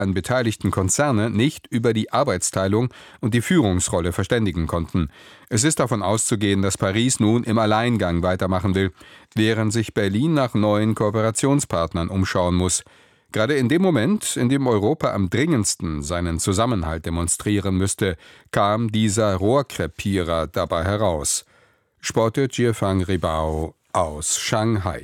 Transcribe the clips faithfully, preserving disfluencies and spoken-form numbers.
an beteiligten Konzerne nicht über die Arbeitsteilung und die Führungsrolle verständigen konnten. Es ist davon auszugehen, dass Paris nun im Alleingang weitermachen will, während sich Berlin nach neuen Kooperationspartnern umschauen muss. Gerade in dem Moment, in dem Europa am dringendsten seinen Zusammenhalt demonstrieren müsste, kam dieser Rohrkrepierer dabei heraus. Sporte Jiefang Ribao aus Shanghai.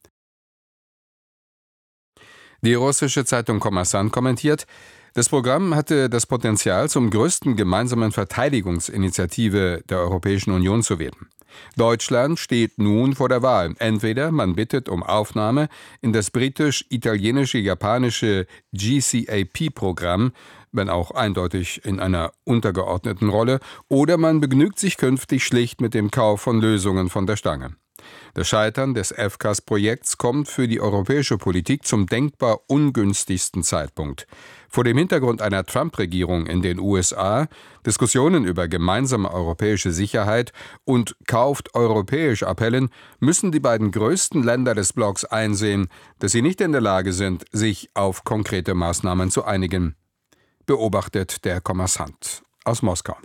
Die russische Zeitung Kommersant kommentiert, das Programm hatte das Potenzial, zum größten gemeinsamen Verteidigungsinitiative der Europäischen Union zu werden. Deutschland steht nun vor der Wahl. Entweder man bittet um Aufnahme in das britisch-italienische-japanische G C A P-Programm, wenn auch eindeutig in einer untergeordneten Rolle, oder man begnügt sich künftig schlicht mit dem Kauf von Lösungen von der Stange. Das Scheitern des F C A S-Projekts kommt für die europäische Politik zum denkbar ungünstigsten Zeitpunkt. Vor dem Hintergrund einer Trump-Regierung in den U S A, Diskussionen über gemeinsame europäische Sicherheit und Kauft europäisch Appellen müssen die beiden größten Länder des Blocks einsehen, dass sie nicht in der Lage sind, sich auf konkrete Maßnahmen zu einigen. Beobachtet der Kommersant aus Moskau.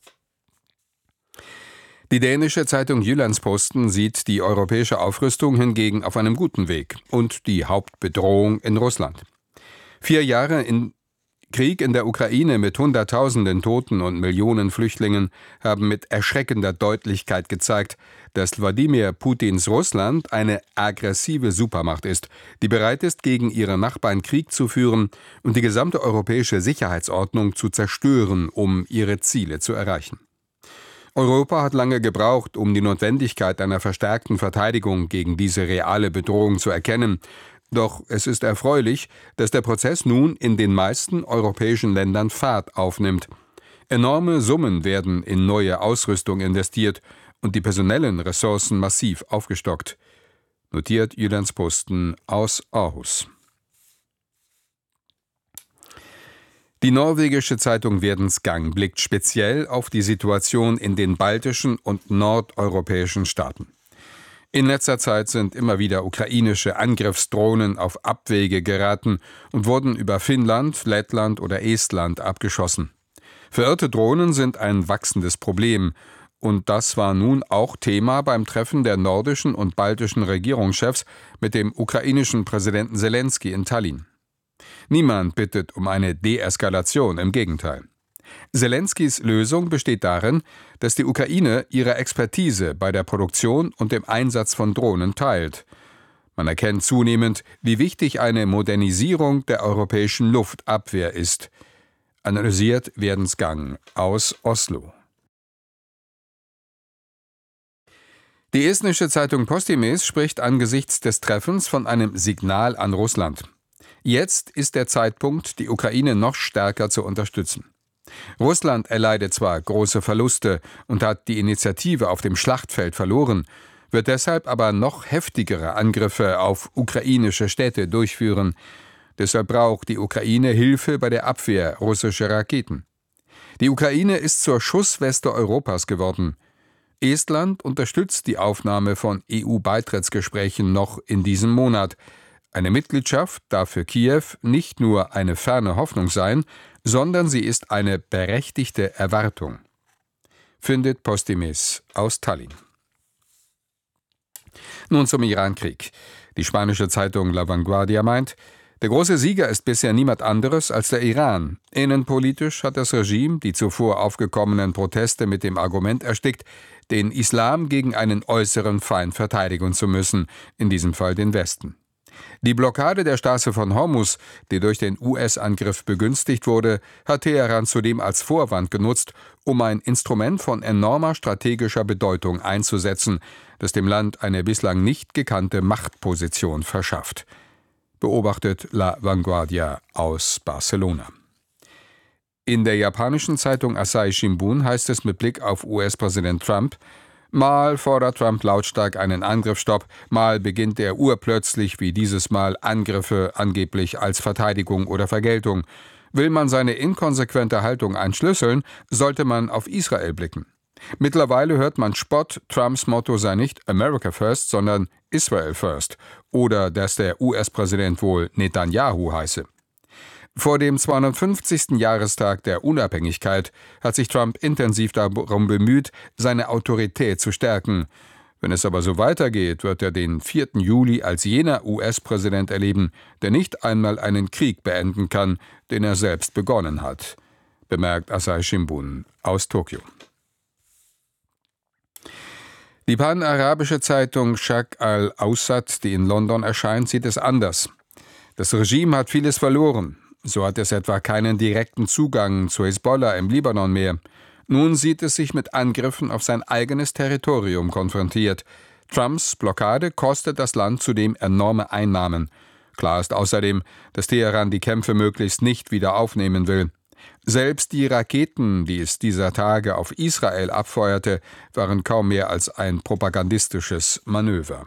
Die dänische Zeitung Jyllands-Posten sieht die europäische Aufrüstung hingegen auf einem guten Weg und die Hauptbedrohung in Russland. Vier Jahre in Krieg in der Ukraine mit Hunderttausenden Toten und Millionen Flüchtlingen haben mit erschreckender Deutlichkeit gezeigt, dass Wladimir Putins Russland eine aggressive Supermacht ist, die bereit ist, gegen ihre Nachbarn Krieg zu führen und die gesamte europäische Sicherheitsordnung zu zerstören, um ihre Ziele zu erreichen. Europa hat lange gebraucht, um die Notwendigkeit einer verstärkten Verteidigung gegen diese reale Bedrohung zu erkennen. Doch es ist erfreulich, dass der Prozess nun in den meisten europäischen Ländern Fahrt aufnimmt. Enorme Summen werden in neue Ausrüstung investiert und die personellen Ressourcen massiv aufgestockt. Notiert Jyllands-Posten aus Aarhus. Die norwegische Zeitung Verdensgang blickt speziell auf die Situation in den baltischen und nordeuropäischen Staaten. In letzter Zeit sind immer wieder ukrainische Angriffsdrohnen auf Abwege geraten und wurden über Finnland, Lettland oder Estland abgeschossen. Verirrte Drohnen sind ein wachsendes Problem, und das war nun auch Thema beim Treffen der nordischen und baltischen Regierungschefs mit dem ukrainischen Präsidenten Selenskyj in Tallinn. Niemand bittet um eine Deeskalation, im Gegenteil. Selenskys Lösung besteht darin, dass die Ukraine ihre Expertise bei der Produktion und dem Einsatz von Drohnen teilt. Man erkennt zunehmend, wie wichtig eine Modernisierung der europäischen Luftabwehr ist. Analysiert Verdensgang aus Oslo. Die estnische Zeitung Postimees spricht angesichts des Treffens von einem Signal an Russland. Jetzt ist der Zeitpunkt, die Ukraine noch stärker zu unterstützen. Russland erleidet zwar große Verluste und hat die Initiative auf dem Schlachtfeld verloren, wird deshalb aber noch heftigere Angriffe auf ukrainische Städte durchführen. Deshalb braucht die Ukraine Hilfe bei der Abwehr russischer Raketen. Die Ukraine ist zur Schussweste Europas geworden. Estland unterstützt die Aufnahme von E U-Beitrittsgesprächen noch in diesem Monat. Eine Mitgliedschaft darf für Kiew nicht nur eine ferne Hoffnung sein, sondern sie ist eine berechtigte Erwartung. Findet Postimees aus Tallinn. Nun zum Irankrieg. Die spanische Zeitung La Vanguardia meint, der große Sieger ist bisher niemand anderes als der Iran. Innenpolitisch hat das Regime die zuvor aufgekommenen Proteste mit dem Argument erstickt, den Islam gegen einen äußeren Feind verteidigen zu müssen, in diesem Fall den Westen. Die Blockade der Straße von Hormuz, die durch den U S-Angriff begünstigt wurde, hat Teheran zudem als Vorwand genutzt, um ein Instrument von enormer strategischer Bedeutung einzusetzen, das dem Land eine bislang nicht gekannte Machtposition verschafft. Beobachtet La Vanguardia aus Barcelona. In der japanischen Zeitung Asahi Shimbun heißt es mit Blick auf U S-Präsident Trump: Mal fordert Trump lautstark einen Angriffsstopp, mal beginnt er urplötzlich wie dieses Mal Angriffe angeblich als Verteidigung oder Vergeltung. Will man seine inkonsequente Haltung entschlüsseln, sollte man auf Israel blicken. Mittlerweile hört man Spott, Trumps Motto sei nicht America First, sondern Israel First, oder dass der U S-Präsident wohl Netanyahu heiße. Vor dem zweihundertfünfzigsten Jahrestag der Unabhängigkeit hat sich Trump intensiv darum bemüht, seine Autorität zu stärken. Wenn es aber so weitergeht, wird er den vierten Juli als jener U S-Präsident erleben, der nicht einmal einen Krieg beenden kann, den er selbst begonnen hat, bemerkt Asahi Shimbun aus Tokio. Die pan-arabische Zeitung Sharq al-Awsat, die in London erscheint, sieht es anders. Das Regime hat vieles verloren. So hat es etwa keinen direkten Zugang zu Hisbollah im Libanon mehr. Nun sieht es sich mit Angriffen auf sein eigenes Territorium konfrontiert. Trumps Blockade kostet das Land zudem enorme Einnahmen. Klar ist außerdem, dass Teheran die Kämpfe möglichst nicht wieder aufnehmen will. Selbst die Raketen, die es dieser Tage auf Israel abfeuerte, waren kaum mehr als ein propagandistisches Manöver.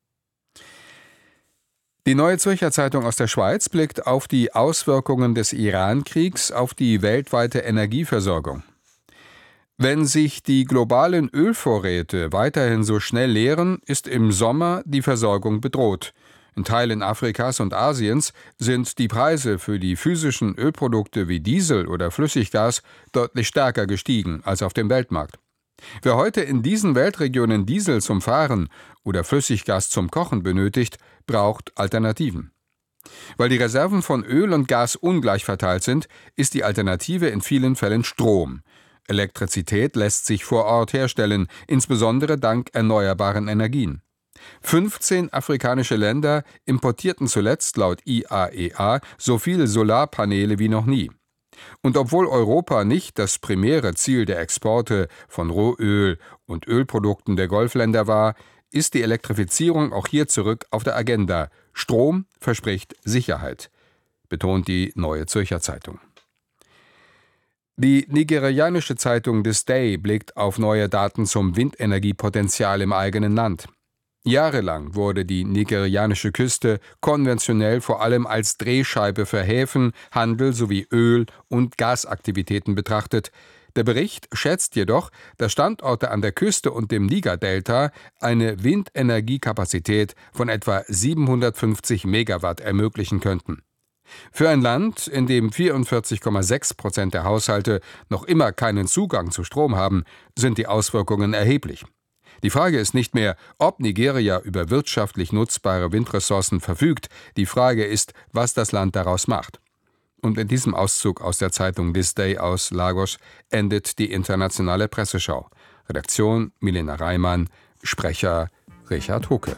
Die Neue Zürcher Zeitung aus der Schweiz blickt auf die Auswirkungen des Iran-Kriegs auf die weltweite Energieversorgung. Wenn sich die globalen Ölvorräte weiterhin so schnell leeren, ist im Sommer die Versorgung bedroht. In Teilen Afrikas und Asiens sind die Preise für die physischen Ölprodukte wie Diesel oder Flüssiggas deutlich stärker gestiegen als auf dem Weltmarkt. Wer heute in diesen Weltregionen Diesel zum Fahren oder Flüssiggas zum Kochen benötigt, braucht Alternativen. Weil die Reserven von Öl und Gas ungleich verteilt sind, ist die Alternative in vielen Fällen Strom. Elektrizität lässt sich vor Ort herstellen, insbesondere dank erneuerbaren Energien. fünfzehn afrikanische Länder importierten zuletzt laut I A E A so viele Solarpaneele wie noch nie. Und obwohl Europa nicht das primäre Ziel der Exporte von Rohöl und Ölprodukten der Golfländer war, ist die Elektrifizierung auch hier zurück auf der Agenda. Strom verspricht Sicherheit, betont die Neue Zürcher Zeitung. Die nigerianische Zeitung This Day blickt auf neue Daten zum Windenergiepotenzial im eigenen Land. Jahrelang wurde die nigerianische Küste konventionell vor allem als Drehscheibe für Häfen, Handel sowie Öl- und Gasaktivitäten betrachtet. Der Bericht schätzt jedoch, dass Standorte an der Küste und dem Niger-Delta eine Windenergiekapazität von etwa siebenhundertfünfzig Megawatt ermöglichen könnten. Für ein Land, in dem vierundvierzig Komma sechs Prozent der Haushalte noch immer keinen Zugang zu Strom haben, sind die Auswirkungen erheblich. Die Frage ist nicht mehr, ob Nigeria über wirtschaftlich nutzbare Windressourcen verfügt, die Frage ist, was das Land daraus macht. Und in diesem Auszug aus der Zeitung This Day aus Lagos endet die internationale Presseschau. Redaktion Milena Reimann, Sprecher Richard Hucke.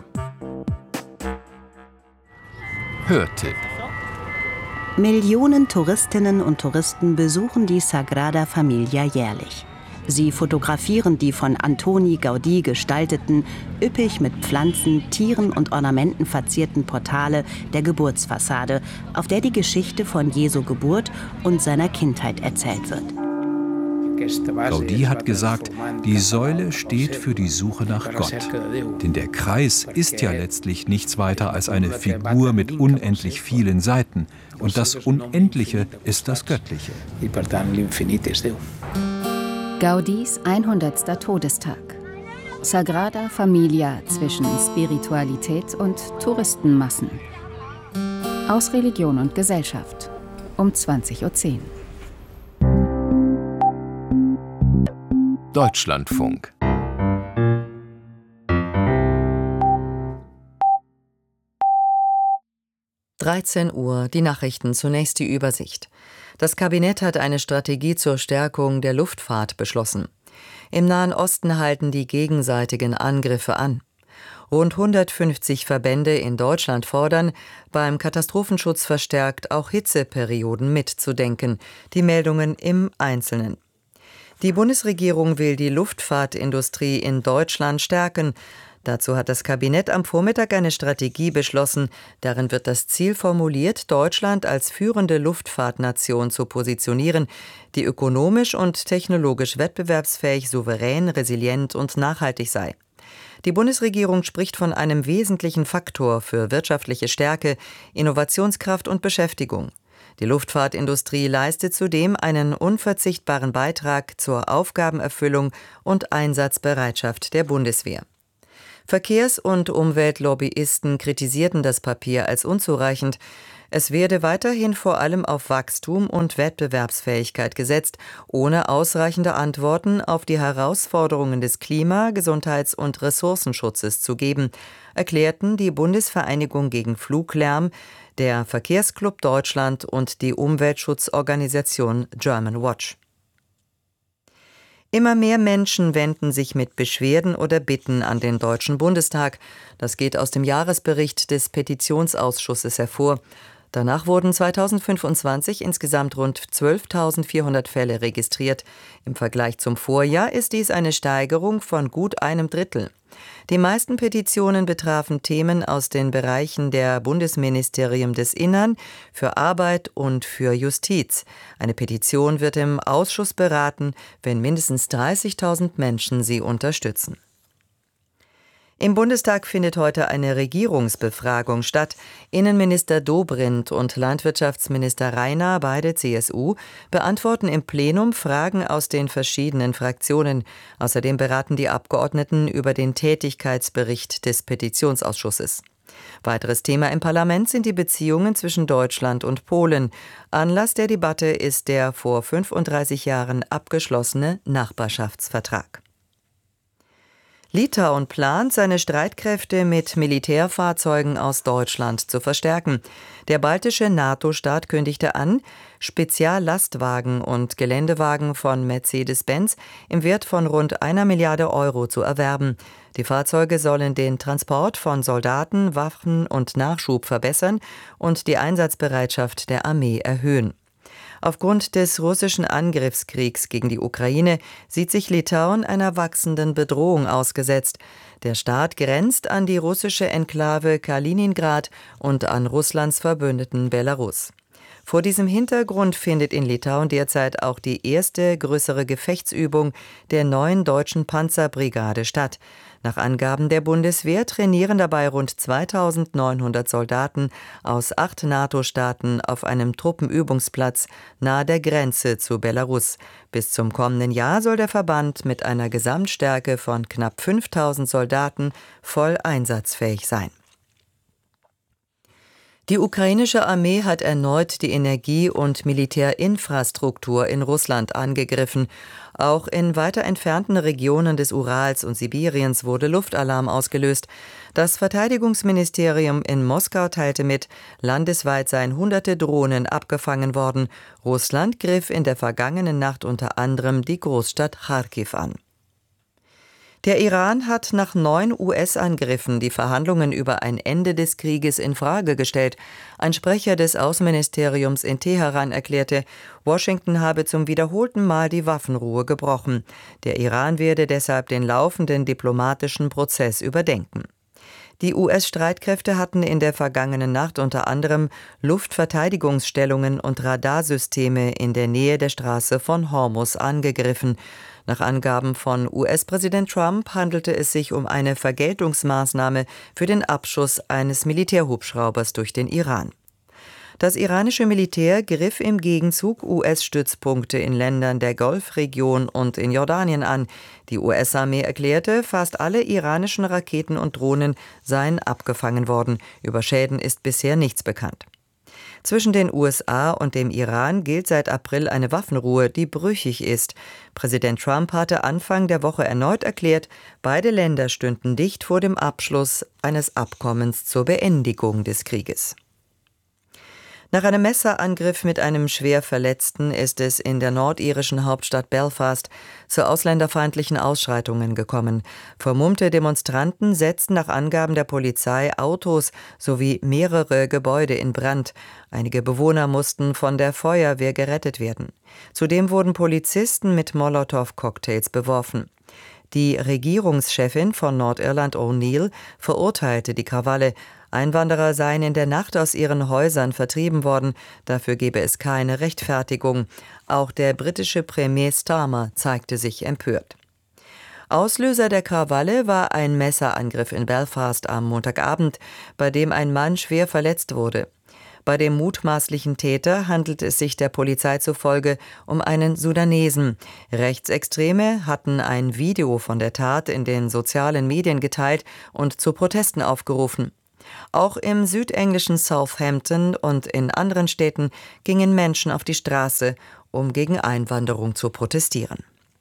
Hörtipp. Millionen Touristinnen und Touristen besuchen die Sagrada Familia jährlich. Sie fotografieren die von Antoni Gaudí gestalteten, üppig mit Pflanzen, Tieren und Ornamenten verzierten Portale der Geburtsfassade, auf der die Geschichte von Jesu Geburt und seiner Kindheit erzählt wird. Gaudí hat gesagt, die Säule steht für die Suche nach Gott. Denn der Kreis ist ja letztlich nichts weiter als eine Figur mit unendlich vielen Seiten. Und das Unendliche ist das Göttliche. Gaudís hundertster Todestag. Sagrada Familia zwischen Spiritualität und Touristenmassen. Aus Religion und Gesellschaft. Um zwanzig Uhr zehn. Deutschlandfunk. dreizehn Uhr, die Nachrichten, zunächst die Übersicht. Das Kabinett hat eine Strategie zur Stärkung der Luftfahrt beschlossen. Im Nahen Osten halten die gegenseitigen Angriffe an. Rund hundertfünfzig Verbände in Deutschland fordern, beim Katastrophenschutz verstärkt auch Hitzeperioden mitzudenken. Die Meldungen im Einzelnen. Die Bundesregierung will die Luftfahrtindustrie in Deutschland stärken. Dazu hat das Kabinett am Vormittag eine Strategie beschlossen. Darin wird das Ziel formuliert, Deutschland als führende Luftfahrtnation zu positionieren, die ökonomisch und technologisch wettbewerbsfähig, souverän, resilient und nachhaltig sei. Die Bundesregierung spricht von einem wesentlichen Faktor für wirtschaftliche Stärke, Innovationskraft und Beschäftigung. Die Luftfahrtindustrie leistet zudem einen unverzichtbaren Beitrag zur Aufgabenerfüllung und Einsatzbereitschaft der Bundeswehr. Verkehrs- und Umweltlobbyisten kritisierten das Papier als unzureichend. Es werde weiterhin vor allem auf Wachstum und Wettbewerbsfähigkeit gesetzt, ohne ausreichende Antworten auf die Herausforderungen des Klima-, Gesundheits- und Ressourcenschutzes zu geben, erklärten die Bundesvereinigung gegen Fluglärm, der Verkehrsclub Deutschland und die Umweltschutzorganisation German Watch. Immer mehr Menschen wenden sich mit Beschwerden oder Bitten an den Deutschen Bundestag. Das geht aus dem Jahresbericht des Petitionsausschusses hervor. Danach wurden zweitausendfünfundzwanzig insgesamt rund zwölftausendvierhundert Fälle registriert. Im Vergleich zum Vorjahr ist dies eine Steigerung von gut einem Drittel. Die meisten Petitionen betrafen Themen aus den Bereichen der Bundesministerien des Innern, für Arbeit und für Justiz. Eine Petition wird im Ausschuss beraten, wenn mindestens dreißigtausend Menschen sie unterstützen. Im Bundestag findet heute eine Regierungsbefragung statt. Innenminister Dobrindt und Landwirtschaftsminister Rheiner, beide C S U, beantworten im Plenum Fragen aus den verschiedenen Fraktionen. Außerdem beraten die Abgeordneten über den Tätigkeitsbericht des Petitionsausschusses. Weiteres Thema im Parlament sind die Beziehungen zwischen Deutschland und Polen. Anlass der Debatte ist der vor fünfunddreißig Jahren abgeschlossene Nachbarschaftsvertrag. Litauen plant, seine Streitkräfte mit Militärfahrzeugen aus Deutschland zu verstärken. Der baltische NATO-Staat kündigte an, Speziallastwagen und Geländewagen von Mercedes-Benz im Wert von rund einer Milliarde Euro zu erwerben. Die Fahrzeuge sollen den Transport von Soldaten, Waffen und Nachschub verbessern und die Einsatzbereitschaft der Armee erhöhen. Aufgrund des russischen Angriffskriegs gegen die Ukraine sieht sich Litauen einer wachsenden Bedrohung ausgesetzt. Der Staat grenzt an die russische Enklave Kaliningrad und an Russlands Verbündeten Belarus. Vor diesem Hintergrund findet in Litauen derzeit auch die erste größere Gefechtsübung der neuen deutschen Panzerbrigade statt. Nach Angaben der Bundeswehr trainieren dabei rund zweitausendneunhundert Soldaten aus acht NATO-Staaten auf einem Truppenübungsplatz nahe der Grenze zu Belarus. Bis zum kommenden Jahr soll der Verband mit einer Gesamtstärke von knapp fünftausend Soldaten voll einsatzfähig sein. Die ukrainische Armee hat erneut die Energie- und Militärinfrastruktur in Russland angegriffen. Auch in weiter entfernten Regionen des Urals und Sibiriens wurde Luftalarm ausgelöst. Das Verteidigungsministerium in Moskau teilte mit, landesweit seien hunderte Drohnen abgefangen worden. Russland griff in der vergangenen Nacht unter anderem die Großstadt Charkiw an. Der Iran hat nach neun U S-Angriffen die Verhandlungen über ein Ende des Krieges in Frage gestellt. Ein Sprecher des Außenministeriums in Teheran erklärte, Washington habe zum wiederholten Mal die Waffenruhe gebrochen. Der Iran werde deshalb den laufenden diplomatischen Prozess überdenken. Die U S-Streitkräfte hatten in der vergangenen Nacht unter anderem Luftverteidigungsstellungen und Radarsysteme in der Nähe der Straße von Hormuz angegriffen. Nach Angaben von U S-Präsident Trump handelte es sich um eine Vergeltungsmaßnahme für den Abschuss eines Militärhubschraubers durch den Iran. Das iranische Militär griff im Gegenzug U S-Stützpunkte in Ländern der Golfregion und in Jordanien an. Die U S-Armee erklärte, fast alle iranischen Raketen und Drohnen seien abgefangen worden. Über Schäden ist bisher nichts bekannt. Zwischen den U S A und dem Iran gilt seit April eine Waffenruhe, die brüchig ist. Präsident Trump hatte Anfang der Woche erneut erklärt, beide Länder stünden dicht vor dem Abschluss eines Abkommens zur Beendigung des Krieges. Nach einem Messerangriff mit einem schwer Verletzten ist es in der nordirischen Hauptstadt Belfast zu ausländerfeindlichen Ausschreitungen gekommen. Vermummte Demonstranten setzten nach Angaben der Polizei Autos sowie mehrere Gebäude in Brand. Einige Bewohner mussten von der Feuerwehr gerettet werden. Zudem wurden Polizisten mit Molotow-Cocktails beworfen. Die Regierungschefin von Nordirland O'Neill verurteilte die Krawalle. Einwanderer seien in der Nacht aus ihren Häusern vertrieben worden. Dafür gebe es keine Rechtfertigung. Auch der britische Premier Starmer zeigte sich empört. Auslöser der Krawalle war ein Messerangriff in Belfast am Montagabend, bei dem ein Mann schwer verletzt wurde. Bei dem mutmaßlichen Täter handelt es sich der Polizei zufolge um einen Sudanesen. Rechtsextreme hatten ein Video von der Tat in den sozialen Medien geteilt und zu Protesten aufgerufen. Auch im südenglischen Southampton und in anderen Städten gingen Menschen auf die Straße, um gegen Einwanderung zu protestieren.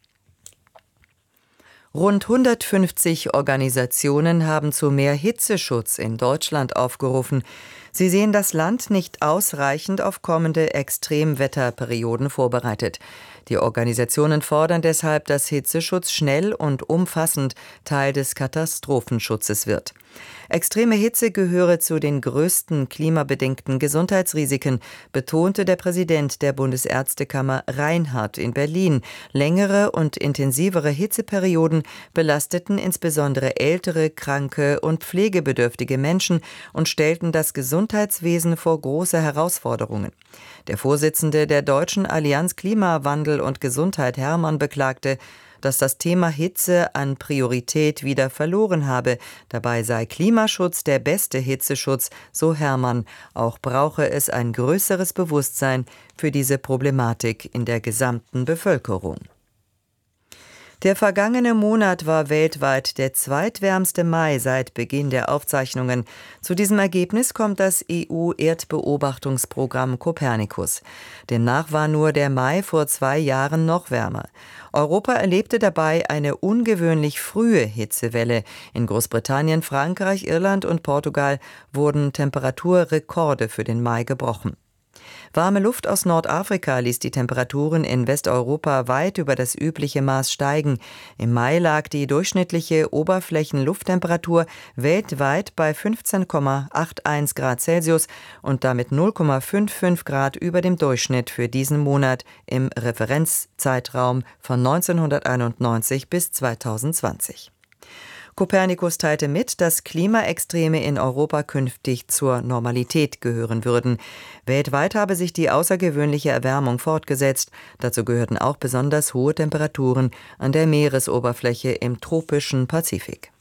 Rund hundertfünfzig Organisationen haben zu mehr Hitzeschutz in Deutschland aufgerufen. Sie sehen das Land nicht ausreichend auf kommende Extremwetterperioden vorbereitet. Die Organisationen fordern deshalb, dass Hitzeschutz schnell und umfassend Teil des Katastrophenschutzes wird. Extreme Hitze gehöre zu den größten klimabedingten Gesundheitsrisiken, betonte der Präsident der Bundesärztekammer Reinhardt in Berlin. Längere und intensivere Hitzeperioden belasteten insbesondere ältere, kranke und pflegebedürftige Menschen und stellten das Gesundheitswesen vor große Herausforderungen. Der Vorsitzende der Deutschen Allianz Klimawandel und Gesundheit, Hermann, beklagte, dass das Thema Hitze an Priorität wieder verloren habe. Dabei sei Klimaschutz der beste Hitzeschutz, so Hermann. Auch brauche es ein größeres Bewusstsein für diese Problematik in der gesamten Bevölkerung. Der vergangene Monat war weltweit der zweitwärmste Mai seit Beginn der Aufzeichnungen. Zu diesem Ergebnis kommt das E U-Erdbeobachtungsprogramm Copernicus. Demnach war nur der Mai vor zwei Jahren noch wärmer. Europa erlebte dabei eine ungewöhnlich frühe Hitzewelle. In Großbritannien, Frankreich, Irland und Portugal wurden Temperaturrekorde für den Mai gebrochen. Warme Luft aus Nordafrika ließ die Temperaturen in Westeuropa weit über das übliche Maß steigen. Im Mai lag die durchschnittliche Oberflächenlufttemperatur weltweit bei fünfzehn Komma einundachtzig Grad Celsius und damit null Komma fünfundfünfzig Grad über dem Durchschnitt für diesen Monat im Referenzzeitraum von neunzehnhunderteinundneunzig bis zweitausendzwanzig. Copernicus teilte mit, dass Klimaextreme in Europa künftig zur Normalität gehören würden. Weltweit habe sich die außergewöhnliche Erwärmung fortgesetzt. Dazu gehörten auch besonders hohe Temperaturen an der Meeresoberfläche im tropischen Pazifik.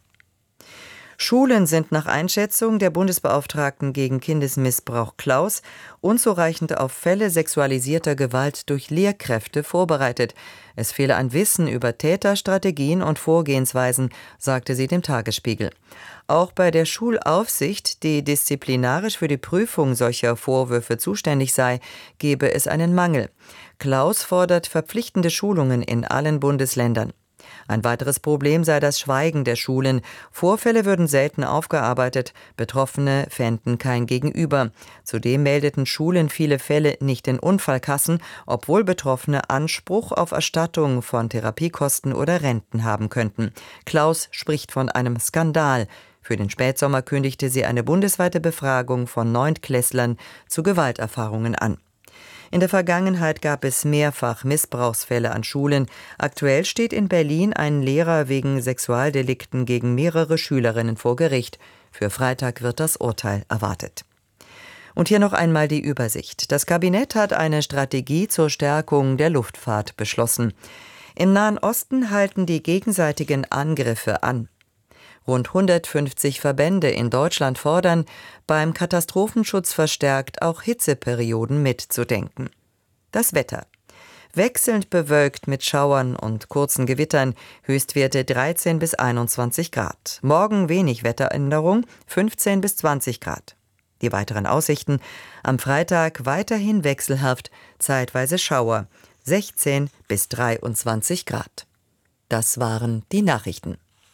Schulen sind nach Einschätzung der Bundesbeauftragten gegen Kindesmissbrauch Klaus unzureichend auf Fälle sexualisierter Gewalt durch Lehrkräfte vorbereitet. Es fehle an Wissen über Täterstrategien und Vorgehensweisen, sagte sie dem Tagesspiegel. Auch bei der Schulaufsicht, die disziplinarisch für die Prüfung solcher Vorwürfe zuständig sei, gebe es einen Mangel. Klaus fordert verpflichtende Schulungen in allen Bundesländern. Ein weiteres Problem sei das Schweigen der Schulen. Vorfälle würden selten aufgearbeitet, Betroffene fänden kein Gegenüber. Zudem meldeten Schulen viele Fälle nicht in Unfallkassen, obwohl Betroffene Anspruch auf Erstattung von Therapiekosten oder Renten haben könnten. Klaus spricht von einem Skandal. Für den Spätsommer kündigte sie eine bundesweite Befragung von Neuntklässlern zu Gewalterfahrungen an. In der Vergangenheit gab es mehrfach Missbrauchsfälle an Schulen. Aktuell steht in Berlin ein Lehrer wegen Sexualdelikten gegen mehrere Schülerinnen vor Gericht. Für Freitag wird das Urteil erwartet. Und hier noch einmal die Übersicht. Das Kabinett hat eine Strategie zur Stärkung der Luftfahrt beschlossen. Im Nahen Osten halten die gegenseitigen Angriffe an. Rund hundertfünfzig Verbände in Deutschland fordern, beim Katastrophenschutz verstärkt auch Hitzeperioden mitzudenken. Das Wetter. Wechselnd bewölkt mit Schauern und kurzen Gewittern, Höchstwerte dreizehn bis einundzwanzig Grad. Morgen wenig Wetteränderung, fünfzehn bis zwanzig Grad. Die weiteren Aussichten: am Freitag weiterhin wechselhaft, zeitweise Schauer, sechzehn bis dreiundzwanzig Grad. Das waren die Nachrichten.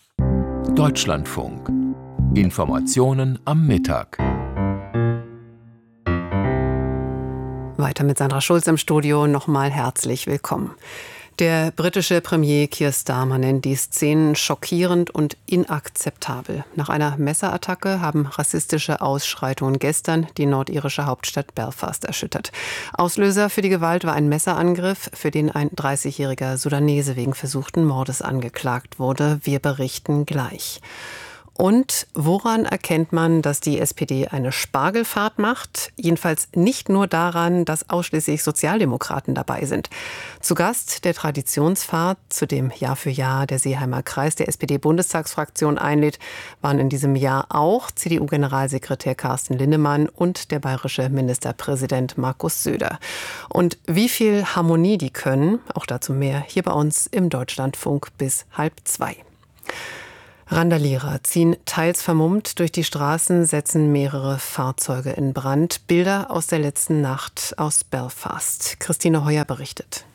Deutschlandfunk. Informationen am Mittag. Weiter mit Sandra Schulz im Studio. Nochmal herzlich willkommen. Der britische Premier Keir Starmer nennt die Szenen schockierend und inakzeptabel. Nach einer Messerattacke haben rassistische Ausschreitungen gestern die nordirische Hauptstadt Belfast erschüttert. Auslöser für die Gewalt war ein Messerangriff, für den ein dreißigjähriger Sudanese wegen versuchten Mordes angeklagt wurde. Wir berichten gleich. Und woran erkennt man, dass die S P D eine Spargelfahrt macht? Jedenfalls nicht nur daran, dass ausschließlich Sozialdemokraten dabei sind. Zu Gast der Traditionsfahrt, zu dem Jahr für Jahr der Seeheimer Kreis der S P D-Bundestagsfraktion einlädt, waren in diesem Jahr auch C D U-Generalsekretär Carsten Linnemann und der bayerische Ministerpräsident Markus Söder. Und wie viel Harmonie die können, auch dazu mehr hier bei uns im Deutschlandfunk bis halb zwei. Randalierer ziehen teils vermummt durch die Straßen, setzen mehrere Fahrzeuge in Brand. Bilder aus der letzten Nacht aus Belfast. Christine Heuer berichtet.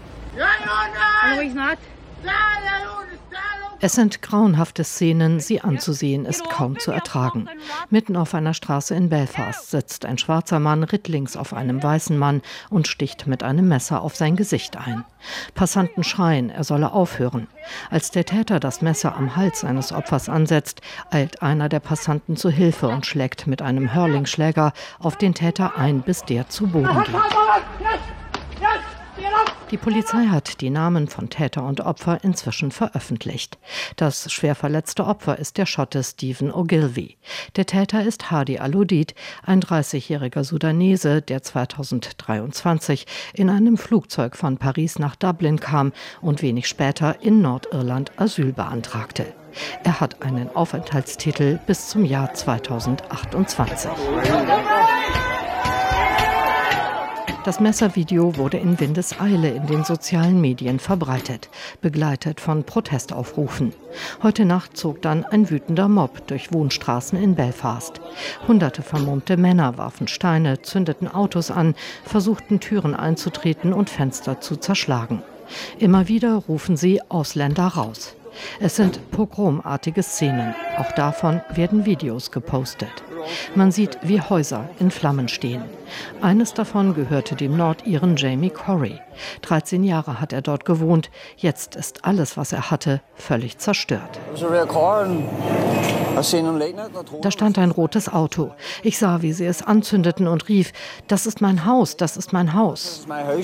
Es sind grauenhafte Szenen, sie anzusehen ist kaum zu ertragen. Mitten auf einer Straße in Belfast sitzt ein schwarzer Mann rittlings auf einem weißen Mann und sticht mit einem Messer auf sein Gesicht ein. Passanten schreien, er solle aufhören. Als der Täter das Messer am Hals seines Opfers ansetzt, eilt einer der Passanten zu Hilfe und schlägt mit einem Hurling-Schläger auf den Täter ein, bis der zu Boden geht. Die Polizei hat die Namen von Täter und Opfer inzwischen veröffentlicht. Das schwer verletzte Opfer ist der Schotte Stephen Ogilvy. Der Täter ist Hadi Al-Udid, ein dreißigjähriger Sudanese, der zweitausenddreiundzwanzig in einem Flugzeug von Paris nach Dublin kam und wenig später in Nordirland Asyl beantragte. Er hat einen Aufenthaltstitel bis zum Jahr zweitausendachtundzwanzig. Das Messervideo wurde in Windeseile in den sozialen Medien verbreitet, begleitet von Protestaufrufen. Heute Nacht zog dann ein wütender Mob durch Wohnstraßen in Belfast. Hunderte vermummte Männer warfen Steine, zündeten Autos an, versuchten Türen einzutreten und Fenster zu zerschlagen. Immer wieder rufen sie Ausländer raus. Es sind pogromartige Szenen. Auch davon werden Videos gepostet. Man sieht, wie Häuser in Flammen stehen. Eines davon gehörte dem Nordiren Jamie Corey. dreizehn Jahre hat er dort gewohnt. Jetzt ist alles, was er hatte, völlig zerstört. Da stand ein rotes Auto. Ich sah, wie sie es anzündeten und rief, das ist mein Haus, das ist mein Haus.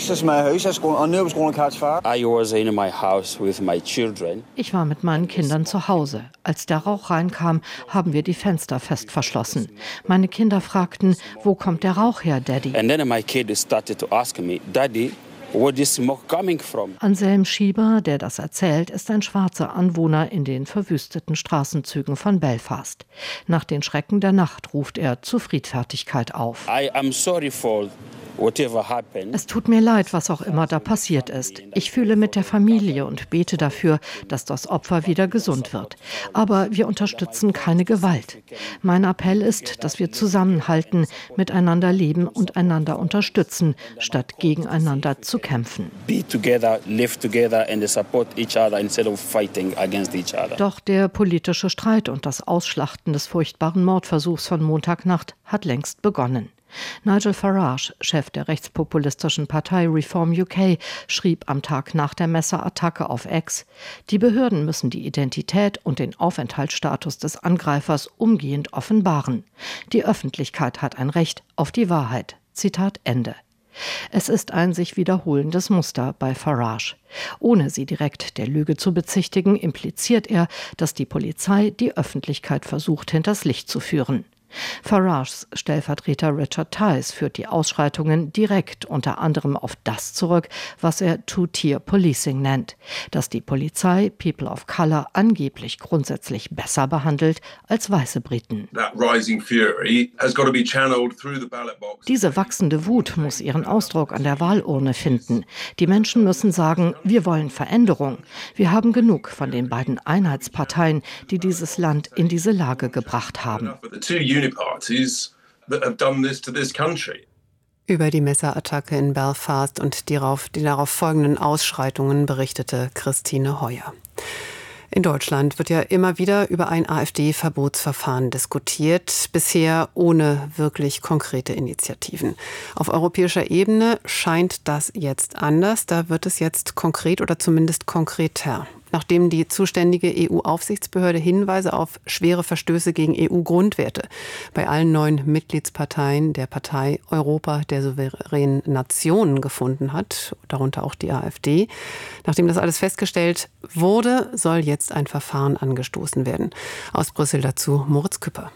Ich war mit meinen Kindern zu Hause. Als der Rauch reinkam, haben wir die Fenster fest verschlossen. Meine Kinder fragten, wo kommt der Rauch her, Daddy? And then my kid started to ask me, Daddy, where is smoke coming from? Anselm Schieber, der das erzählt, ist ein schwarzer Anwohner in den verwüsteten Straßenzügen von Belfast. Nach den Schrecken der Nacht ruft er zu Friedfertigkeit auf. I am sorry for Es tut mir leid, was auch immer da passiert ist. Ich fühle mit der Familie und bete dafür, dass das Opfer wieder gesund wird. Aber wir unterstützen keine Gewalt. Mein Appell ist, dass wir zusammenhalten, miteinander leben und einander unterstützen, statt gegeneinander zu kämpfen. Doch der politische Streit und das Ausschlachten des furchtbaren Mordversuchs von Montagnacht hat längst begonnen. Nigel Farage, Chef der rechtspopulistischen Partei Reform U K, schrieb am Tag nach der Messerattacke auf X: Die Behörden müssen die Identität und den Aufenthaltsstatus des Angreifers umgehend offenbaren. Die Öffentlichkeit hat ein Recht auf die Wahrheit. Zitat Ende. Es ist ein sich wiederholendes Muster bei Farage. Ohne sie direkt der Lüge zu bezichtigen, impliziert er, dass die Polizei die Öffentlichkeit versucht, hinters Licht zu führen. Farages Stellvertreter Richard Tice führt die Ausschreitungen direkt unter anderem auf das zurück, was er Two-Tier-Policing nennt, dass die Polizei People of Color angeblich grundsätzlich besser behandelt als weiße Briten. Diese wachsende Wut muss ihren Ausdruck an der Wahlurne finden. Die Menschen müssen sagen, wir wollen Veränderung. Wir haben genug von den beiden Einheitsparteien, die dieses Land in diese Lage gebracht haben. Über die Messerattacke in Belfast und die darauf, die darauf folgenden Ausschreitungen berichtete Christine Heuer. In Deutschland wird ja immer wieder über ein AfD-Verbotsverfahren diskutiert, bisher ohne wirklich konkrete Initiativen. Auf europäischer Ebene scheint das jetzt anders. Da wird es jetzt konkret oder zumindest konkreter. Nachdem die zuständige E U-Aufsichtsbehörde Hinweise auf schwere Verstöße gegen E U-Grundwerte bei allen neuen Mitgliedsparteien der Partei Europa der souveränen Nationen gefunden hat, darunter auch die AfD. Nachdem das alles festgestellt wurde, soll jetzt ein Verfahren angestoßen werden. Aus Brüssel dazu Moritz Küpper.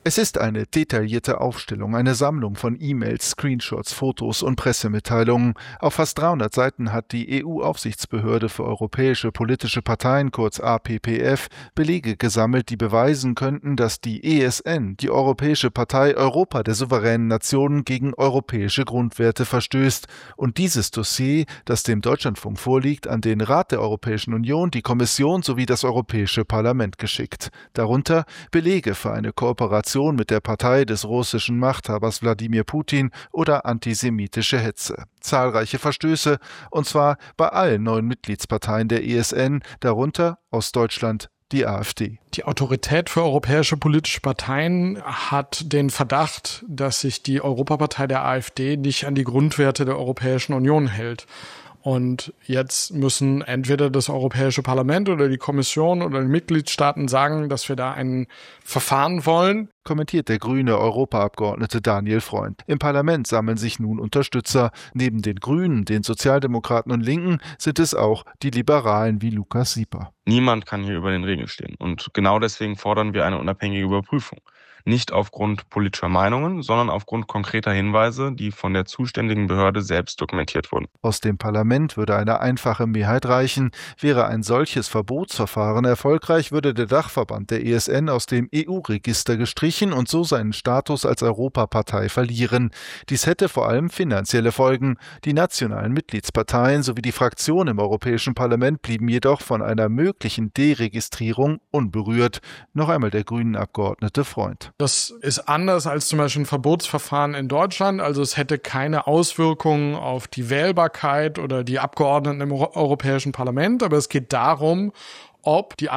Es ist eine detaillierte Aufstellung, eine Sammlung von E-Mails, Screenshots, Fotos und Pressemitteilungen. Auf fast dreihundert Seiten hat die E U-Aufsichtsbehörde für europäische politische Parteien, kurz A P P F, Belege gesammelt, die beweisen könnten, dass die E S N, die Europäische Partei Europa der souveränen Nationen, gegen europäische Grundwerte verstößt. Und dieses Dossier, das dem Deutschlandfunk vorliegt, an den Rat der Europäischen Union, die Kommission sowie das Europäische Parlament geschickt. Darunter Belege für eine Kooperation mit der Partei des russischen Machthabers Wladimir Putin oder antisemitische Hetze. Zahlreiche Verstöße, und zwar bei allen neuen Mitgliedsparteien der E S N, darunter aus Deutschland die AfD. Die Autorität für europäische politische Parteien hat den Verdacht, dass sich die Europapartei der AfD nicht an die Grundwerte der Europäischen Union hält. Und jetzt müssen entweder das Europäische Parlament oder die Kommission oder die Mitgliedstaaten sagen, dass wir da ein Verfahren wollen. Kommentiert der grüne Europaabgeordnete Daniel Freund. Im Parlament sammeln sich nun Unterstützer. Neben den Grünen, den Sozialdemokraten und Linken sind es auch die Liberalen wie Lukas Sieper. Niemand kann hier über den Regeln stehen. Und genau deswegen fordern wir eine unabhängige Überprüfung. Nicht aufgrund politischer Meinungen, sondern aufgrund konkreter Hinweise, die von der zuständigen Behörde selbst dokumentiert wurden. Aus dem Parlament würde eine einfache Mehrheit reichen. Wäre ein solches Verbotsverfahren erfolgreich, würde der Dachverband der E S N aus dem E U-Register gestrichen und so seinen Status als Europapartei verlieren. Dies hätte vor allem finanzielle Folgen. Die nationalen Mitgliedsparteien sowie die Fraktionen im Europäischen Parlament blieben jedoch von einer möglichen Deregistrierung unberührt. Noch einmal der grünen Abgeordnete Freund. Das ist anders als zum Beispiel ein Verbotsverfahren in Deutschland. Also es hätte keine Auswirkungen auf die Wählbarkeit oder die Abgeordneten im Europäischen Parlament. Aber es geht darum, ob die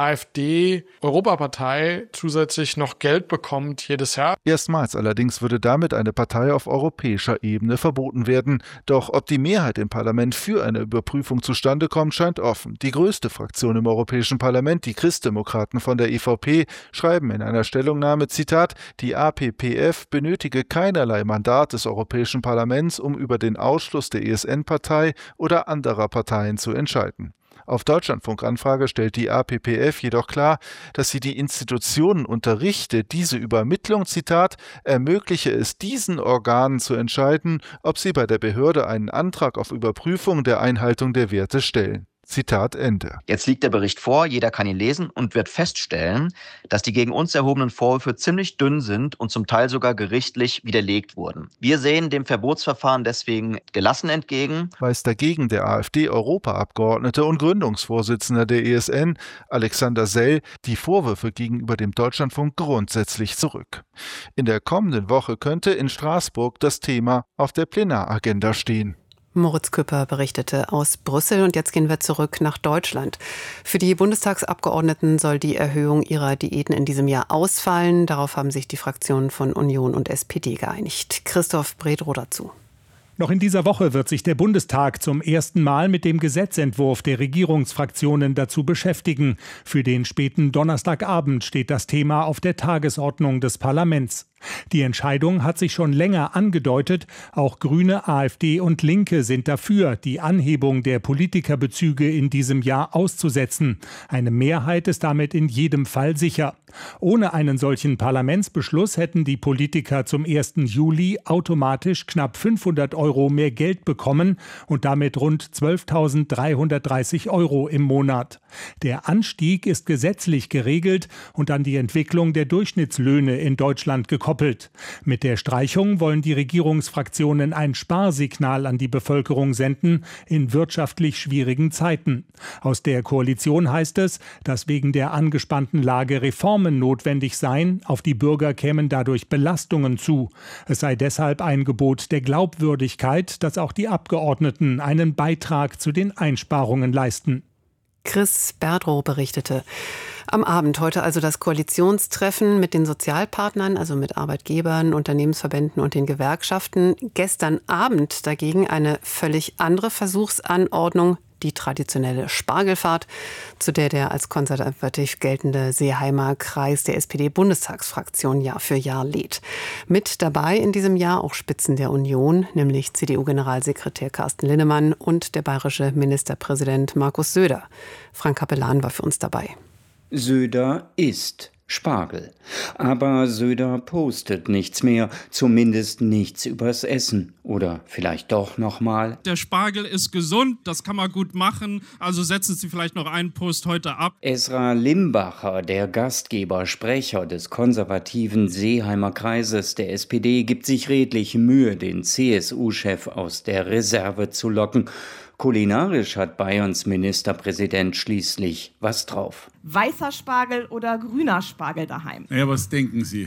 AfD-Europapartei zusätzlich noch Geld bekommt jedes Jahr. Erstmals allerdings würde damit eine Partei auf europäischer Ebene verboten werden. Doch ob die Mehrheit im Parlament für eine Überprüfung zustande kommt, scheint offen. Die größte Fraktion im Europäischen Parlament, die Christdemokraten von der E V P, schreiben in einer Stellungnahme, Zitat, die A P P F benötige keinerlei Mandat des Europäischen Parlaments, um über den Ausschluss der E S N-Partei oder anderer Parteien zu entscheiden. Auf Deutschlandfunk-Anfrage stellt die A P P F jedoch klar, dass sie die Institutionen unterrichte, diese Übermittlung, Zitat, ermögliche es diesen Organen zu entscheiden, ob sie bei der Behörde einen Antrag auf Überprüfung der Einhaltung der Werte stellen. Zitat Ende. Jetzt liegt der Bericht vor, jeder kann ihn lesen und wird feststellen, dass die gegen uns erhobenen Vorwürfe ziemlich dünn sind und zum Teil sogar gerichtlich widerlegt wurden. Wir sehen dem Verbotsverfahren deswegen gelassen entgegen. Weist dagegen der AfD-Europaabgeordnete und Gründungsvorsitzender der E S N, Alexander Sell, die Vorwürfe gegenüber dem Deutschlandfunk grundsätzlich zurück. In der kommenden Woche könnte in Straßburg das Thema auf der Plenaragenda stehen. Moritz Küpper berichtete aus Brüssel. Und jetzt gehen wir zurück nach Deutschland. Für die Bundestagsabgeordneten soll die Erhöhung ihrer Diäten in diesem Jahr ausfallen. Darauf haben sich die Fraktionen von Union und S P D geeinigt. Christoph Bredrow dazu. Noch in dieser Woche wird sich der Bundestag zum ersten Mal mit dem Gesetzentwurf der Regierungsfraktionen dazu beschäftigen. Für den späten Donnerstagabend steht das Thema auf der Tagesordnung des Parlaments. Die Entscheidung hat sich schon länger angedeutet. Auch Grüne, AfD und Linke sind dafür, die Anhebung der Politikerbezüge in diesem Jahr auszusetzen. Eine Mehrheit ist damit in jedem Fall sicher. Ohne einen solchen Parlamentsbeschluss hätten die Politiker zum ersten Juli automatisch knapp fünfhundert Euro mehr Geld bekommen und damit rund zwölftausenddreihundertdreißig Euro im Monat. Der Anstieg ist gesetzlich geregelt und an die Entwicklung der Durchschnittslöhne in Deutschland gekoppelt. Mit der Streichung wollen die Regierungsfraktionen ein Sparsignal an die Bevölkerung senden in wirtschaftlich schwierigen Zeiten. Aus der Koalition heißt es, dass wegen der angespannten Lage Reformen notwendig seien, auf die Bürger kämen dadurch Belastungen zu. Es sei deshalb ein Gebot der Glaubwürdigkeit, dass auch die Abgeordneten einen Beitrag zu den Einsparungen leisten. Chris Berdrow berichtete. Am Abend heute also das Koalitionstreffen mit den Sozialpartnern, also mit Arbeitgebern, Unternehmensverbänden und den Gewerkschaften. Gestern Abend dagegen eine völlig andere Versuchsanordnung, die traditionelle Spargelfahrt, zu der der als konservativ geltende Seeheimer Kreis der S P D-Bundestagsfraktion Jahr für Jahr lädt. Mit dabei in diesem Jahr auch Spitzen der Union, nämlich C D U-Generalsekretär Carsten Linnemann und der bayerische Ministerpräsident Markus Söder. Frank Capellan war für uns dabei. Söder ist Spargel. Aber Söder postet nichts mehr, zumindest nichts übers Essen. Oder vielleicht doch nochmal. Der Spargel ist gesund, das kann man gut machen, also setzen Sie vielleicht noch einen Post heute ab. Esra Limbacher, der Gastgeber, Sprecher des konservativen Seeheimer Kreises der S P D, gibt sich redlich Mühe, den C S U-Chef aus der Reserve zu locken. Kulinarisch hat Bayerns Ministerpräsident schließlich was drauf. Weißer Spargel oder grüner Spargel daheim? Ja, was denken Sie?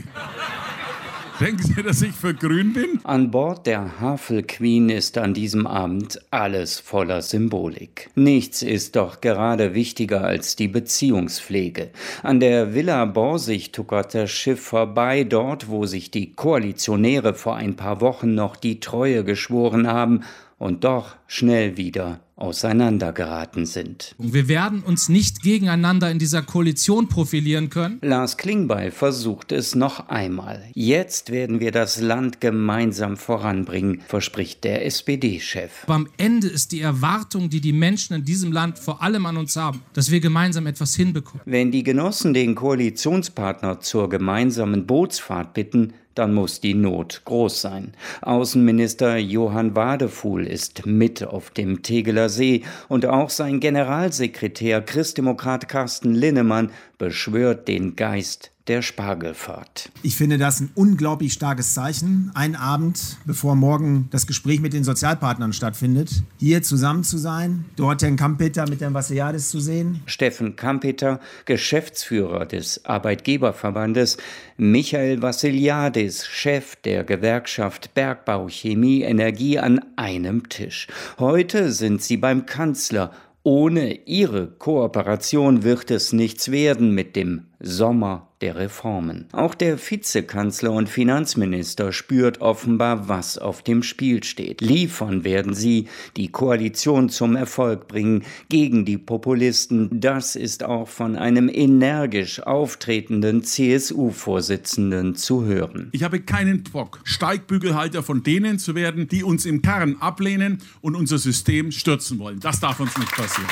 Denken Sie, dass ich für grün bin? An Bord der Havel Queen ist an diesem Abend alles voller Symbolik. Nichts ist doch gerade wichtiger als die Beziehungspflege. An der Villa Borsig tuckert das Schiff vorbei, dort, wo sich die Koalitionäre vor ein paar Wochen noch die Treue geschworen haben und doch schnell wieder auseinandergeraten sind. Wir werden uns nicht gegeneinander in dieser Koalition profilieren können. Lars Klingbeil versucht es noch einmal. Jetzt werden wir das Land gemeinsam voranbringen, verspricht der S P D-Chef. Aber am Ende ist die Erwartung, die die Menschen in diesem Land vor allem an uns haben, dass wir gemeinsam etwas hinbekommen. Wenn die Genossen den Koalitionspartner zur gemeinsamen Bootsfahrt bitten, dann muss die Not groß sein. Außenminister Johann Wadefuhl ist mit auf dem Tegeler See und auch sein Generalsekretär Christdemokrat Carsten Linnemann beschwört den Geist der Spargelfahrt. Ich finde das ein unglaublich starkes Zeichen, einen Abend, bevor morgen das Gespräch mit den Sozialpartnern stattfindet, hier zusammen zu sein, dort Herrn Kampeter mit Herrn Vassiliadis zu sehen. Steffen Kampeter, Geschäftsführer des Arbeitgeberverbandes, Michael Vassiliadis, Chef der Gewerkschaft Bergbau, Chemie, Energie an einem Tisch. Heute sind sie beim Kanzler. Ohne ihre Kooperation wird es nichts werden mit dem Sommer der Reformen. Auch der Vizekanzler und Finanzminister spürt offenbar, was auf dem Spiel steht. Liefern werden sie, die Koalition zum Erfolg bringen, gegen die Populisten. Das ist auch von einem energisch auftretenden C S U-Vorsitzenden zu hören. Ich habe keinen Bock, Steigbügelhalter von denen zu werden, die uns im Kern ablehnen und unser System stürzen wollen. Das darf uns nicht passieren.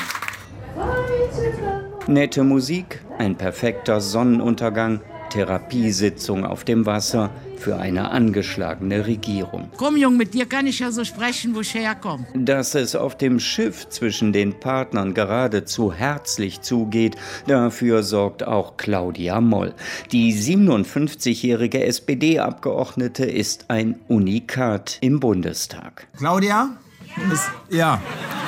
Nette Musik, ein perfekter Sonnenuntergang, Therapiesitzung auf dem Wasser für eine angeschlagene Regierung. Komm, Jung, mit dir kann ich ja so sprechen, wo ich herkomme. Dass es auf dem Schiff zwischen den Partnern geradezu herzlich zugeht, dafür sorgt auch Claudia Moll. Die siebenundfünfzigjährige S P D-Abgeordnete ist ein Unikat im Bundestag. Claudia? Ist, ja.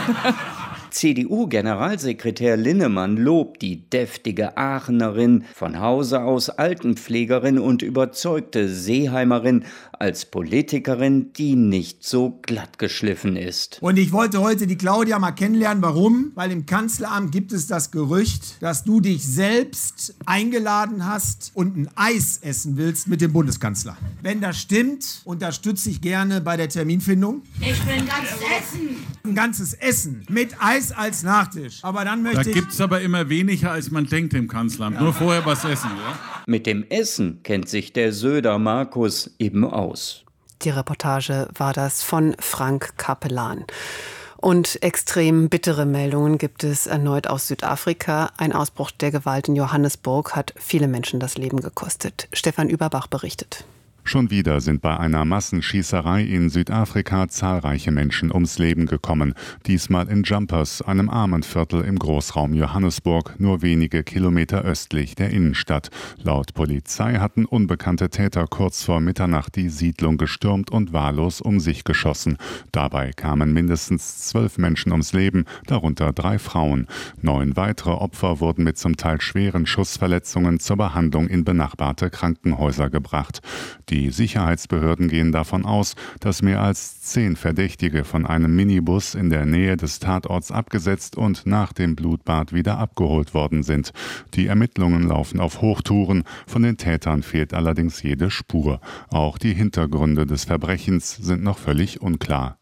C D U-Generalsekretär Linnemann lobt die deftige Aachenerin, von Hause aus Altenpflegerin und überzeugte Seeheimerin als Politikerin, die nicht so glatt geschliffen ist. Und ich wollte heute die Claudia mal kennenlernen. Warum? Weil im Kanzleramt gibt es das Gerücht, dass du dich selbst eingeladen hast und ein Eis essen willst mit dem Bundeskanzler. Wenn das stimmt, unterstütze ich gerne bei der Terminfindung. Ich will ein ganzes Essen. Ein ganzes Essen mit Eis als Nachtisch. Aber dann möchte da ich... Da gibt es aber immer weniger, als man denkt im Kanzleramt. Ja. Nur vorher was essen, ja? Mit dem Essen kennt sich der Söder Markus eben aus. Die Reportage war das von Frank Kapellan. Und extrem bittere Meldungen gibt es erneut aus Südafrika. Ein Ausbruch der Gewalt in Johannesburg hat viele Menschen das Leben gekostet. Stefan Überbach berichtet. Schon wieder sind bei einer Massenschießerei in Südafrika zahlreiche Menschen ums Leben gekommen. Diesmal in Jumpers, einem Armenviertel im Großraum Johannesburg, nur wenige Kilometer östlich der Innenstadt. Laut Polizei hatten unbekannte Täter kurz vor Mitternacht die Siedlung gestürmt und wahllos um sich geschossen. Dabei kamen mindestens zwölf Menschen ums Leben, darunter drei Frauen. Neun weitere Opfer wurden mit zum Teil schweren Schussverletzungen zur Behandlung in benachbarte Krankenhäuser gebracht. Die Sicherheitsbehörden gehen davon aus, dass mehr als zehn Verdächtige von einem Minibus in der Nähe des Tatorts abgesetzt und nach dem Blutbad wieder abgeholt worden sind. Die Ermittlungen laufen auf Hochtouren, von den Tätern fehlt allerdings jede Spur. Auch die Hintergründe des Verbrechens sind noch völlig unklar.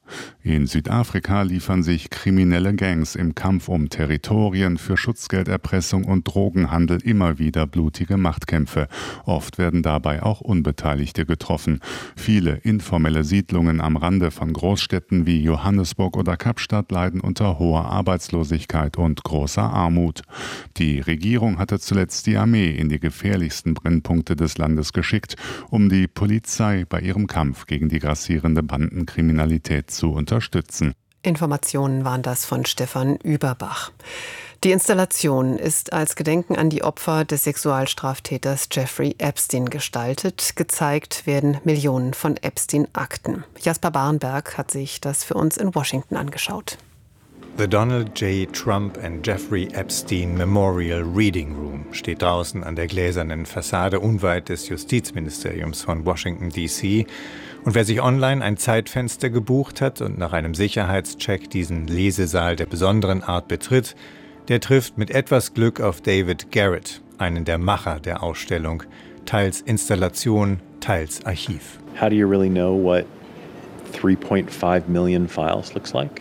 In Südafrika liefern sich kriminelle Gangs im Kampf um Territorien für Schutzgelderpressung und Drogenhandel immer wieder blutige Machtkämpfe. Oft werden dabei auch Unbeteiligte getroffen. Viele informelle Siedlungen am Rande von Großstädten wie Johannesburg oder Kapstadt leiden unter hoher Arbeitslosigkeit und großer Armut. Die Regierung hatte zuletzt die Armee in die gefährlichsten Brennpunkte des Landes geschickt, um die Polizei bei ihrem Kampf gegen die grassierende Bandenkriminalität zu unterstützen. Informationen waren das von Stefan Überbach. Die Installation ist als Gedenken an die Opfer des Sexualstraftäters Jeffrey Epstein gestaltet. Gezeigt werden Millionen von Epstein-Akten. Jasper Barnberg hat sich das für uns in Washington angeschaut. The Donald J. Trump and Jeffrey Epstein Memorial Reading Room steht draußen an der gläsernen Fassade unweit des Justizministeriums von Washington D C. Und wer sich online ein Zeitfenster gebucht hat und nach einem Sicherheitscheck diesen Lesesaal der besonderen Art betritt, der trifft mit etwas Glück auf David Garrett, einen der Macher der Ausstellung, teils Installation, teils Archiv. How do you really know what three point five million files looks like?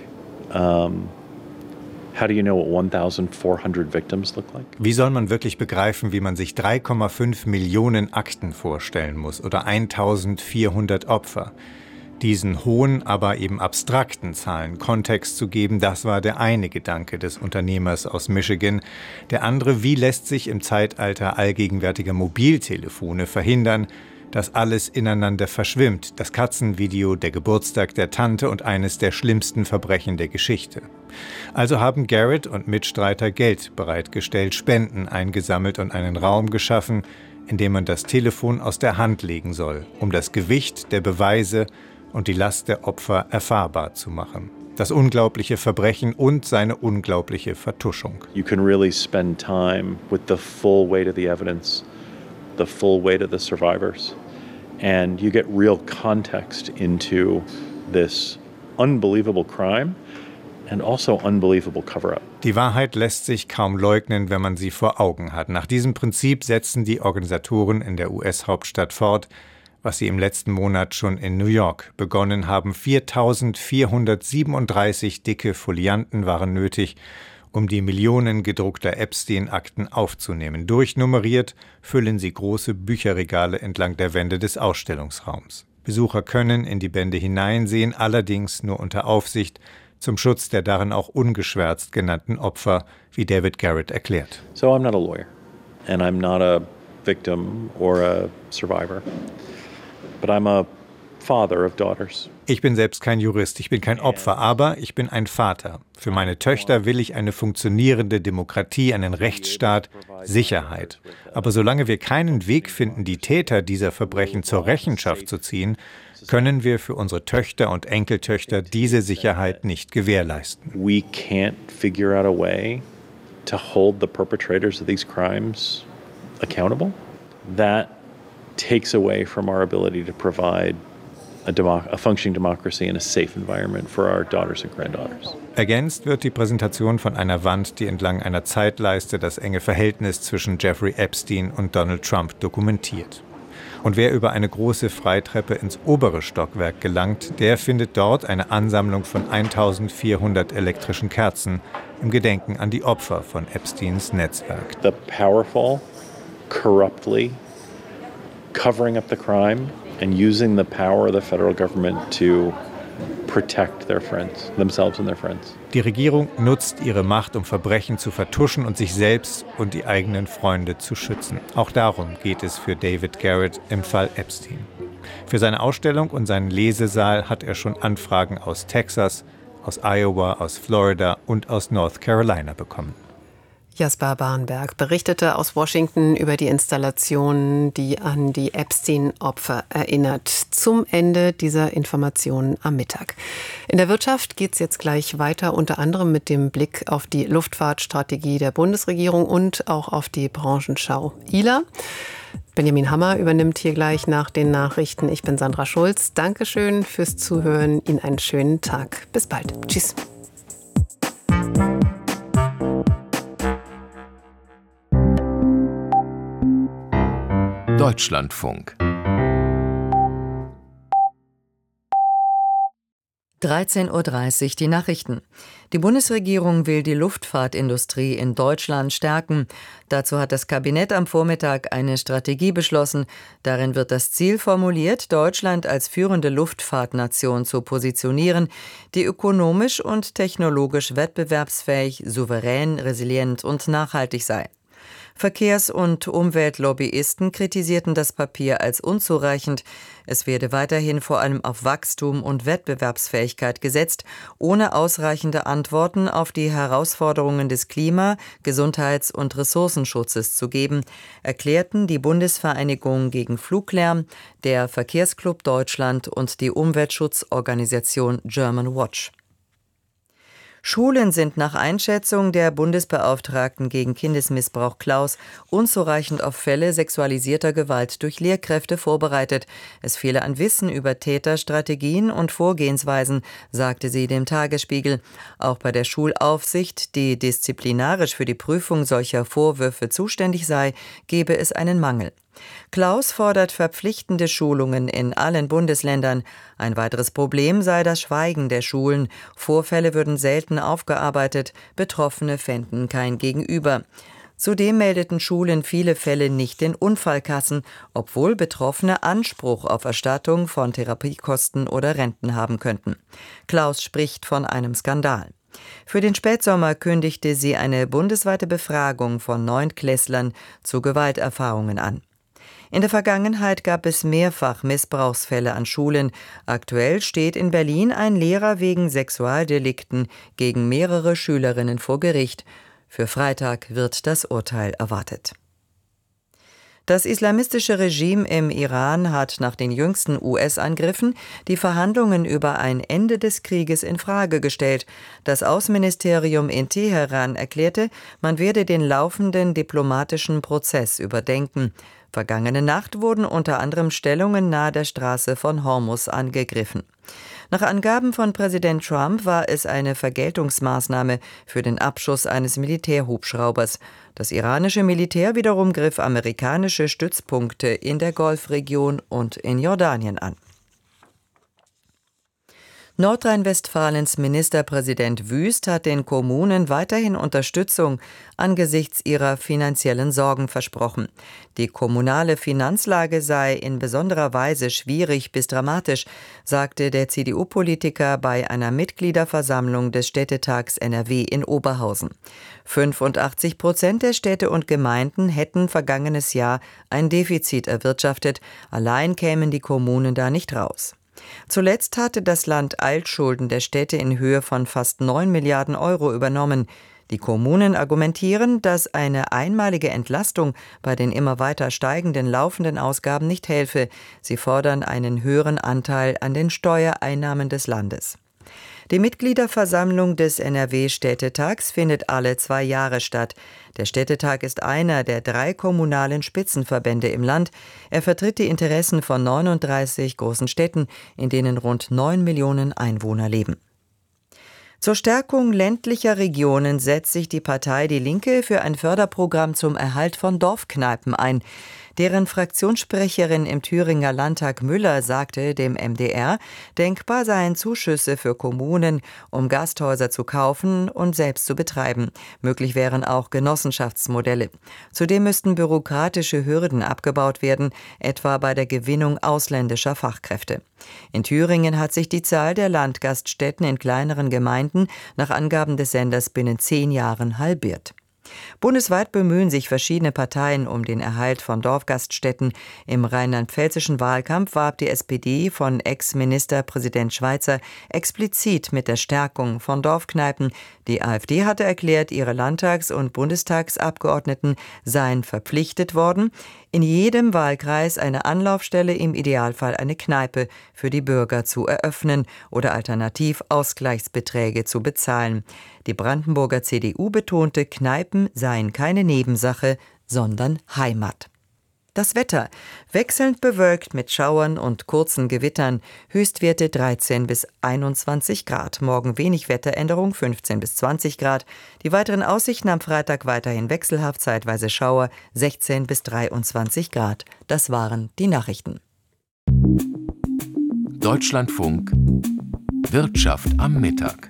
Um How do you know what fourteen hundred victims look like? Wie soll man wirklich begreifen, wie man sich drei Komma fünf Millionen Akten vorstellen muss oder eintausendvierhundert Opfer? Diesen hohen, aber eben abstrakten Zahlen Kontext zu geben, das war der eine Gedanke des Unternehmers aus Michigan. Der andere, wie lässt sich im Zeitalter allgegenwärtiger Mobiltelefone verhindern, dass alles ineinander verschwimmt, das Katzenvideo, der Geburtstag der Tante und eines der schlimmsten Verbrechen der Geschichte. Also haben Garrett und Mitstreiter Geld bereitgestellt, Spenden eingesammelt und einen Raum geschaffen, in dem man das Telefon aus der Hand legen soll, um das Gewicht der Beweise und die Last der Opfer erfahrbar zu machen. Das unglaubliche Verbrechen und seine unglaubliche Vertuschung. You can really spend time with the full weight of the evidence, the full weight of the survivors, and you get real context into this unbelievable crime and also unbelievable cover-up. Die Wahrheit lässt sich kaum leugnen, wenn man sie vor Augen hat. Nach diesem Prinzip setzen die Organisatoren in der U S-Hauptstadt fort, was sie im letzten Monat schon in New York begonnen haben. viertausendvierhundertsiebenunddreißig dicke Folianten waren nötig, um die Millionen gedruckter Epstein-Akten aufzunehmen. Durchnummeriert füllen sie große Bücherregale entlang der Wände des Ausstellungsraums. Besucher können in die Bände hineinsehen, allerdings nur unter Aufsicht, zum Schutz der darin auch ungeschwärzt genannten Opfer, wie David Garrett erklärt. So I'm not a lawyer and I'm not a victim or a survivor, but I'm a father of daughters. Ich bin selbst kein Jurist, ich bin kein Opfer, aber ich bin ein Vater. Für meine Töchter will ich eine funktionierende Demokratie, einen Rechtsstaat, Sicherheit. Aber solange wir keinen Weg finden, die Täter dieser Verbrechen zur Rechenschaft zu ziehen, können wir für unsere Töchter und Enkeltöchter diese Sicherheit nicht gewährleisten. We can't figure out a way to hold the perpetrators of these crimes accountable. That takes away from our ability to provide a, democ- a functioning democracy and a safe environment for our daughters and granddaughters. Ergänzt wird die Präsentation von einer Wand, die entlang einer Zeitleiste das enge Verhältnis zwischen Jeffrey Epstein und Donald Trump dokumentiert. Und wer über eine große Freitreppe ins obere Stockwerk gelangt, der findet dort eine Ansammlung von eintausendvierhundert elektrischen Kerzen im Gedenken an die Opfer von Epsteins Netzwerk. The powerful, corruptly covering up the crime and using the power of the federal government to protect their friends, themselves and their friends. Die Regierung nutzt ihre Macht, um Verbrechen zu vertuschen und sich selbst und die eigenen Freunde zu schützen. Auch darum geht es für David Garrett im Fall Epstein. Für seine Ausstellung und seinen Lesesaal hat er schon Anfragen aus Texas, aus Iowa, aus Florida und aus North Carolina bekommen. Jasper Barnberg berichtete aus Washington über die Installation, die an die Epstein-Opfer erinnert. Zum Ende dieser Informationen am Mittag. In der Wirtschaft geht es jetzt gleich weiter, unter anderem mit dem Blick auf die Luftfahrtstrategie der Bundesregierung und auch auf die Branchenschau I L A. Benjamin Hammer übernimmt hier gleich nach den Nachrichten. Ich bin Sandra Schulz. Dankeschön fürs Zuhören. Ihnen einen schönen Tag. Bis bald. Tschüss. Deutschlandfunk dreizehn Uhr dreißig die Nachrichten. Die Bundesregierung will die Luftfahrtindustrie in Deutschland stärken. Dazu hat das Kabinett am Vormittag eine Strategie beschlossen. Darin wird das Ziel formuliert, Deutschland als führende Luftfahrtnation zu positionieren, die ökonomisch und technologisch wettbewerbsfähig, souverän, resilient und nachhaltig sei. Verkehrs- und Umweltlobbyisten kritisierten das Papier als unzureichend. Es werde weiterhin vor allem auf Wachstum und Wettbewerbsfähigkeit gesetzt, ohne ausreichende Antworten auf die Herausforderungen des Klima-, Gesundheits- und Ressourcenschutzes zu geben, erklärten die Bundesvereinigung gegen Fluglärm, der Verkehrsclub Deutschland und die Umweltschutzorganisation German Watch. Schulen sind nach Einschätzung der Bundesbeauftragten gegen Kindesmissbrauch Klaus unzureichend auf Fälle sexualisierter Gewalt durch Lehrkräfte vorbereitet. Es fehle an Wissen über Täterstrategien und Vorgehensweisen, sagte sie dem Tagesspiegel. Auch bei der Schulaufsicht, die disziplinarisch für die Prüfung solcher Vorwürfe zuständig sei, gebe es einen Mangel. Klaus fordert verpflichtende Schulungen in allen Bundesländern. Ein weiteres Problem sei das Schweigen der Schulen. Vorfälle würden selten aufgearbeitet, Betroffene fänden kein Gegenüber. Zudem meldeten Schulen viele Fälle nicht in Unfallkassen, obwohl Betroffene Anspruch auf Erstattung von Therapiekosten oder Renten haben könnten. Klaus spricht von einem Skandal. Für den Spätsommer kündigte sie eine bundesweite Befragung von Neuntklässlern zu Gewalterfahrungen an. In der Vergangenheit gab es mehrfach Missbrauchsfälle an Schulen. Aktuell steht in Berlin ein Lehrer wegen Sexualdelikten gegen mehrere Schülerinnen vor Gericht. Für Freitag wird das Urteil erwartet. Das islamistische Regime im Iran hat nach den jüngsten U S-Angriffen die Verhandlungen über ein Ende des Krieges in Frage gestellt. Das Außenministerium in Teheran erklärte, man werde den laufenden diplomatischen Prozess überdenken. Vergangene Nacht wurden unter anderem Stellungen nahe der Straße von Hormuz angegriffen. Nach Angaben von Präsident Trump war es eine Vergeltungsmaßnahme für den Abschuss eines Militärhubschraubers. Das iranische Militär wiederum griff amerikanische Stützpunkte in der Golfregion und in Jordanien an. Nordrhein-Westfalens Ministerpräsident Wüst hat den Kommunen weiterhin Unterstützung angesichts ihrer finanziellen Sorgen versprochen. Die kommunale Finanzlage sei in besonderer Weise schwierig bis dramatisch, sagte der C D U-Politiker bei einer Mitgliederversammlung des Städtetags N R W in Oberhausen. fünfundachtzig Prozent der Städte und Gemeinden hätten vergangenes Jahr ein Defizit erwirtschaftet. Allein kämen die Kommunen da nicht raus. Zuletzt hatte das Land Altschulden der Städte in Höhe von fast neun Milliarden Euro übernommen. Die Kommunen argumentieren, dass eine einmalige Entlastung bei den immer weiter steigenden laufenden Ausgaben nicht helfe. Sie fordern einen höheren Anteil an den Steuereinnahmen des Landes. Die Mitgliederversammlung des N R W-Städtetags findet alle zwei Jahre statt. Der Städtetag ist einer der drei kommunalen Spitzenverbände im Land. Er vertritt die Interessen von neununddreißig großen Städten, in denen rund neun Millionen Einwohner leben. Zur Stärkung ländlicher Regionen setzt sich die Partei Die Linke für ein Förderprogramm zum Erhalt von Dorfkneipen ein. Deren Fraktionssprecherin im Thüringer Landtag Müller sagte dem M D R, denkbar seien Zuschüsse für Kommunen, um Gasthäuser zu kaufen und selbst zu betreiben. Möglich wären auch Genossenschaftsmodelle. Zudem müssten bürokratische Hürden abgebaut werden, etwa bei der Gewinnung ausländischer Fachkräfte. In Thüringen hat sich die Zahl der Landgaststätten in kleineren Gemeinden nach Angaben des Senders binnen zehn Jahren halbiert. Bundesweit bemühen sich verschiedene Parteien um den Erhalt von Dorfgaststätten. Im rheinland-pfälzischen Wahlkampf warb die S P D von Ex-Ministerpräsident Schweizer explizit mit der Stärkung von Dorfkneipen. Die AfD hatte erklärt, ihre Landtags- und Bundestagsabgeordneten seien verpflichtet worden, in jedem Wahlkreis eine Anlaufstelle, im Idealfall eine Kneipe, für die Bürger zu eröffnen oder alternativ Ausgleichsbeträge zu bezahlen. Die Brandenburger C D U betonte, Kneipen seien keine Nebensache, sondern Heimat. Das Wetter: wechselnd bewölkt mit Schauern und kurzen Gewittern, Höchstwerte dreizehn bis einundzwanzig Grad. Morgen wenig Wetteränderung, fünfzehn bis zwanzig Grad. Die weiteren Aussichten am Freitag weiterhin wechselhaft, zeitweise Schauer, sechzehn bis dreiundzwanzig Grad. Das waren die Nachrichten. Deutschlandfunk Wirtschaft am Mittag.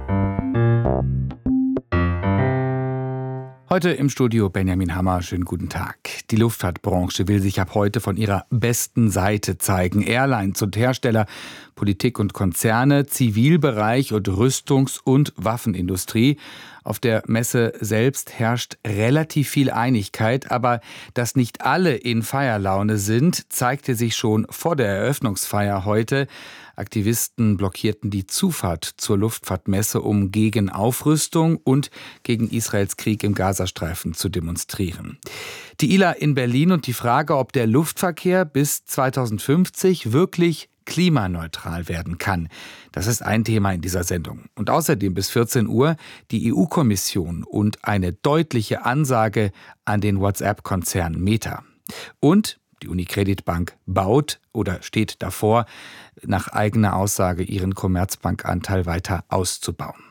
Heute im Studio Benjamin Hammer. Schönen guten Tag. Die Luftfahrtbranche will sich ab heute von ihrer besten Seite zeigen. Airlines und Hersteller, Politik und Konzerne, Zivilbereich und Rüstungs- und Waffenindustrie. Auf der Messe selbst herrscht relativ viel Einigkeit, aber dass nicht alle in Feierlaune sind, zeigte sich schon vor der Eröffnungsfeier heute. Aktivisten blockierten die Zufahrt zur Luftfahrtmesse, um gegen Aufrüstung und gegen Israels Krieg im Gazastreifen zu demonstrieren. Die I L A in Berlin und die Frage, ob der Luftverkehr bis zweitausendfünfzig wirklich klimaneutral werden kann. Das ist ein Thema in dieser Sendung. Und außerdem bis vierzehn Uhr die E U-Kommission und eine deutliche Ansage an den WhatsApp-Konzern Meta. Und die Unicredit Bank baut oder steht davor, nach eigener Aussage ihren Commerzbank-Anteil weiter auszubauen.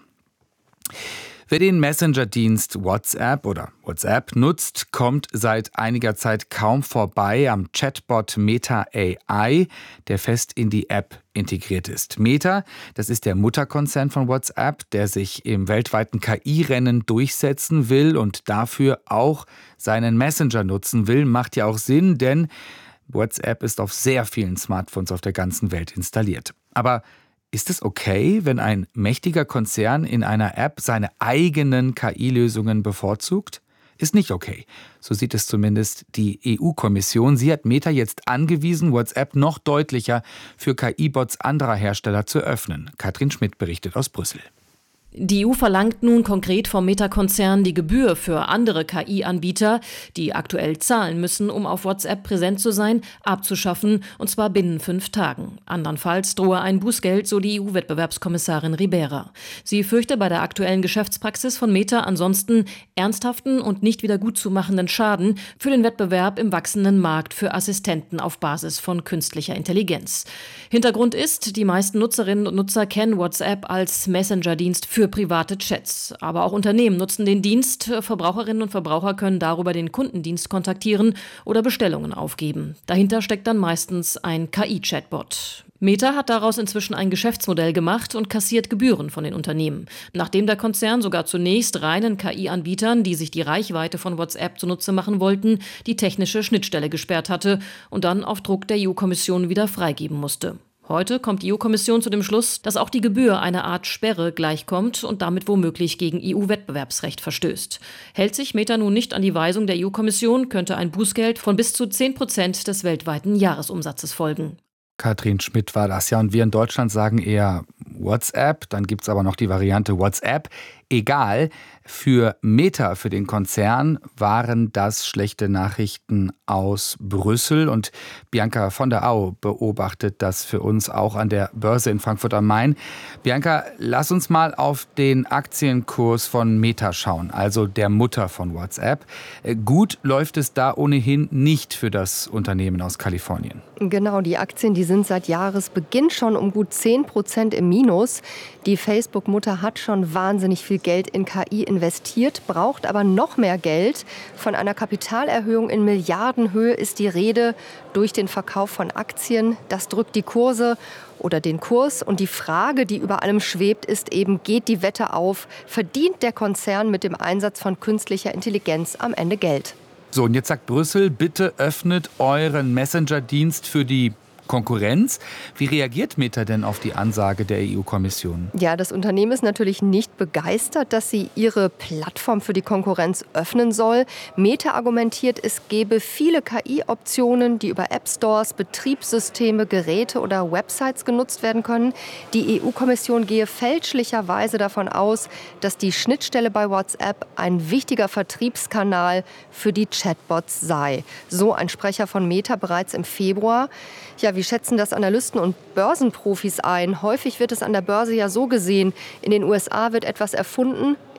Wer den Messenger-Dienst WhatsApp oder WhatsApp nutzt, kommt seit einiger Zeit kaum vorbei am Chatbot Meta A I, der fest in die App integriert ist. Meta, das ist der Mutterkonzern von WhatsApp, der sich im weltweiten K I-Rennen durchsetzen will und dafür auch seinen Messenger nutzen will. Macht ja auch Sinn, denn WhatsApp ist auf sehr vielen Smartphones auf der ganzen Welt installiert. Aber ist es okay, wenn ein mächtiger Konzern in einer App seine eigenen K I-Lösungen bevorzugt? Ist nicht okay. So sieht es zumindest die E U-Kommission. Sie hat Meta jetzt angewiesen, WhatsApp noch deutlicher für K I-Bots anderer Hersteller zu öffnen. Katrin Schmidt berichtet aus Brüssel. Die E U verlangt nun konkret vom Meta-Konzern die Gebühr für andere K I-Anbieter, die aktuell zahlen müssen, um auf WhatsApp präsent zu sein, abzuschaffen, und zwar binnen fünf Tagen. Andernfalls drohe ein Bußgeld, so die E U-Wettbewerbskommissarin Ribera. Sie fürchte bei der aktuellen Geschäftspraxis von Meta ansonsten ernsthaften und nicht wieder gutzumachenden Schaden für den Wettbewerb im wachsenden Markt für Assistenten auf Basis von künstlicher Intelligenz. Hintergrund ist, die meisten Nutzerinnen und Nutzer kennen WhatsApp als Messenger-Dienst für für private Chats. Aber auch Unternehmen nutzen den Dienst. Verbraucherinnen und Verbraucher können darüber den Kundendienst kontaktieren oder Bestellungen aufgeben. Dahinter steckt dann meistens ein K I-Chatbot. Meta hat daraus inzwischen ein Geschäftsmodell gemacht und kassiert Gebühren von den Unternehmen. Nachdem der Konzern sogar zunächst reinen K I-Anbietern, die sich die Reichweite von WhatsApp zunutze machen wollten, die technische Schnittstelle gesperrt hatte und dann auf Druck der E U-Kommission wieder freigeben musste. Heute kommt die E U-Kommission zu dem Schluss, dass auch die Gebühr einer Art Sperre gleichkommt und damit womöglich gegen E U-Wettbewerbsrecht verstößt. Hält sich Meta nun nicht an die Weisung der E U-Kommission, könnte ein Bußgeld von bis zu zehn Prozent des weltweiten Jahresumsatzes folgen. Katrin Schmidt war das. Ja, und wir in Deutschland sagen eher WhatsApp. Dann gibt es aber noch die Variante WhatsApp. Egal, für Meta, für den Konzern, waren das schlechte Nachrichten aus Brüssel. Und Bianca von der Au beobachtet das für uns auch an der Börse in Frankfurt am Main. Bianca, lass uns mal auf den Aktienkurs von Meta schauen, also der Mutter von WhatsApp. Gut läuft es da ohnehin nicht für das Unternehmen aus Kalifornien. Genau, die Aktien, die sind seit Jahresbeginn schon um gut zehn Prozent im Minus. Die Facebook-Mutter hat schon wahnsinnig viel Geld in K I investiert, braucht aber noch mehr Geld. Von einer Kapitalerhöhung in Milliardenhöhe ist die Rede durch den Verkauf von Aktien. Das drückt die Kurse oder den Kurs. Und die Frage, die über allem schwebt, ist eben, geht die Wette auf? Verdient der Konzern mit dem Einsatz von künstlicher Intelligenz am Ende Geld? So, und jetzt sagt Brüssel, bitte öffnet euren Messenger-Dienst für die Konkurrenz. Wie reagiert Meta denn auf die Ansage der E U-Kommission? Ja, das Unternehmen ist natürlich nicht begeistert, dass sie ihre Plattform für die Konkurrenz öffnen soll. Meta argumentiert, es gebe viele K I-Optionen, die über App-Stores, Betriebssysteme, Geräte oder Websites genutzt werden können. Die E U-Kommission gehe fälschlicherweise davon aus, dass die Schnittstelle bei WhatsApp ein wichtiger Vertriebskanal für die Chatbots sei. So ein Sprecher von Meta bereits im Februar. Ja, wie schätzen das Analysten und Börsenprofis ein? Häufig wird es an der Börse ja so gesehen, in den U S A wird etwas erfunden,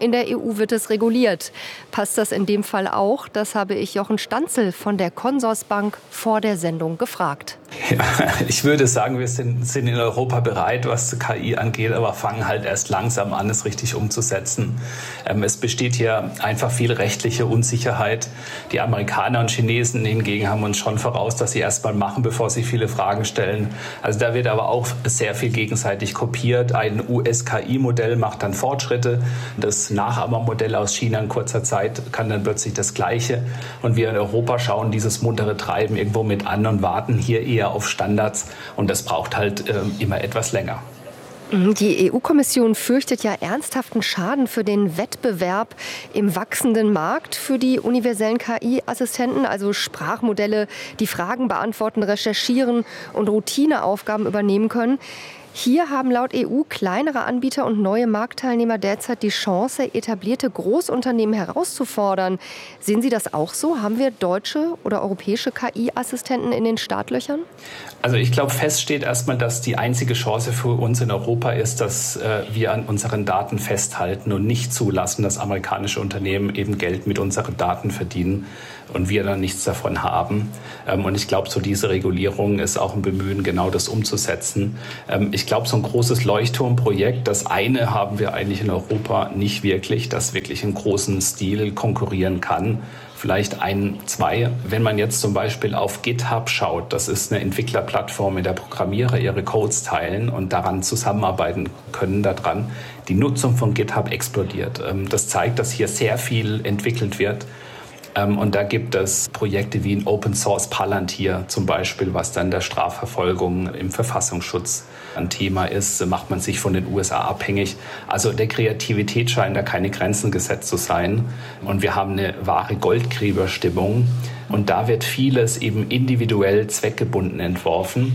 In der E U wird es reguliert. Passt das in dem Fall auch? Das habe ich Jochen Stanzel von der Consorsbank vor der Sendung gefragt. Ja, ich würde sagen, wir sind, sind in Europa bereit, was K I angeht, aber fangen halt erst langsam an, es richtig umzusetzen. Ähm, es besteht hier einfach viel rechtliche Unsicherheit. Die Amerikaner und Chinesen hingegen haben uns schon voraus, dass sie erst mal machen, bevor sie viele Fragen stellen. Also da wird aber auch sehr viel gegenseitig kopiert. Ein U S-K I-Modell macht dann Fortschritte. Das Nachahmermodell aus China in kurzer Zeit kann dann plötzlich das Gleiche. Und wir in Europa schauen dieses muntere Treiben irgendwo mit an und warten hier eher auf Standards. Und das braucht halt äh, immer etwas länger. Die E U-Kommission fürchtet ja ernsthaften Schaden für den Wettbewerb im wachsenden Markt für die universellen K I-Assistenten, also Sprachmodelle, die Fragen beantworten, recherchieren und Routineaufgaben übernehmen können. Hier haben laut E U kleinere Anbieter und neue Marktteilnehmer derzeit die Chance, etablierte Großunternehmen herauszufordern. Sehen Sie das auch so? Haben wir deutsche oder europäische K I-Assistenten in den Startlöchern? Also ich glaube, fest steht erstmal, dass die einzige Chance für uns in Europa ist, dass äh, wir an unseren Daten festhalten und nicht zulassen, dass amerikanische Unternehmen eben Geld mit unseren Daten verdienen und wir dann nichts davon haben. Ähm, und ich glaube, so diese Regulierung ist auch ein Bemühen, genau das umzusetzen. Ähm, ich glaube, so ein großes Leuchtturmprojekt, das eine haben wir eigentlich in Europa nicht wirklich, das wirklich in großen Stil konkurrieren kann. Vielleicht ein, zwei. Wenn man jetzt zum Beispiel auf GitHub schaut, das ist eine Entwicklerplattform, in der Programmierer ihre Codes teilen und daran zusammenarbeiten können daran. Die Nutzung von GitHub explodiert. Das zeigt, dass hier sehr viel entwickelt wird. Und da gibt es Projekte wie ein Open Source Palantir zum Beispiel, was dann der Strafverfolgung im Verfassungsschutz ein Thema ist, macht man sich von den U S A abhängig. Also der Kreativität scheinen da keine Grenzen gesetzt zu sein. Und wir haben eine wahre Goldgräberstimmung. Und da wird vieles eben individuell zweckgebunden entworfen,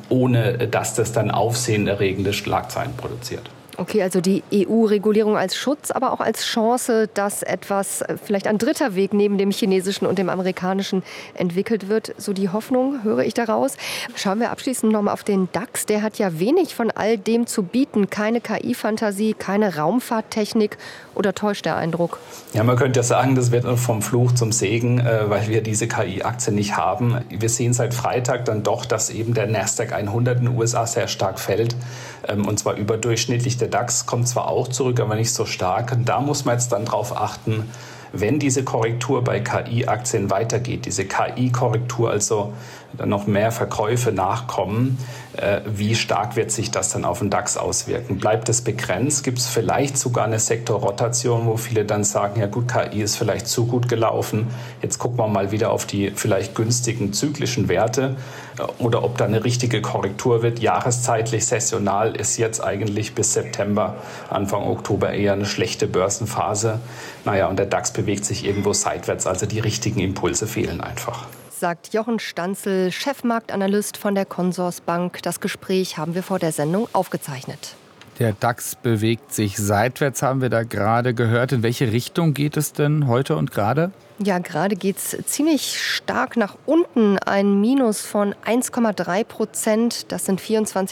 ohne dass das dann aufsehenerregende Schlagzeilen produziert. Okay, also die E U-Regulierung als Schutz, aber auch als Chance, dass etwas, vielleicht ein dritter Weg neben dem chinesischen und dem amerikanischen entwickelt wird. So die Hoffnung, höre ich daraus. Schauen wir abschließend noch mal auf den DAX. Der hat ja wenig von all dem zu bieten. Keine K I-Fantasie, keine Raumfahrttechnik. Oder täuscht der Eindruck? Ja, man könnte ja sagen, das wird vom Fluch zum Segen, weil wir diese K I-Aktien nicht haben. Wir sehen seit Freitag dann doch, dass eben der Nasdaq hundert in den U S A sehr stark fällt. Und zwar überdurchschnittlich. Der DAX kommt zwar auch zurück, aber nicht so stark. Und da muss man jetzt dann drauf achten, wenn diese Korrektur bei K I-Aktien weitergeht, diese K I-Korrektur, also dann noch mehr Verkäufe nachkommen, äh, wie stark wird sich das dann auf den DAX auswirken? Bleibt es begrenzt? Gibt es vielleicht sogar eine Sektorrotation, wo viele dann sagen, ja gut, K I ist vielleicht zu gut gelaufen, jetzt gucken wir mal wieder auf die vielleicht günstigen zyklischen Werte, äh, oder ob da eine richtige Korrektur wird. Jahreszeitlich, sessional ist jetzt eigentlich bis September, Anfang Oktober eher eine schlechte Börsenphase. Naja, und der DAX bewegt sich irgendwo seitwärts, also die richtigen Impulse fehlen einfach. Sagt Jochen Stanzel, Chefmarktanalyst von der Consorsbank. Das Gespräch haben wir vor der Sendung aufgezeichnet. Der DAX bewegt sich seitwärts, haben wir da gerade gehört. In welche Richtung geht es denn heute und gerade? Ja, gerade geht es ziemlich stark nach unten. Ein Minus von eins Komma drei Prozent. Das sind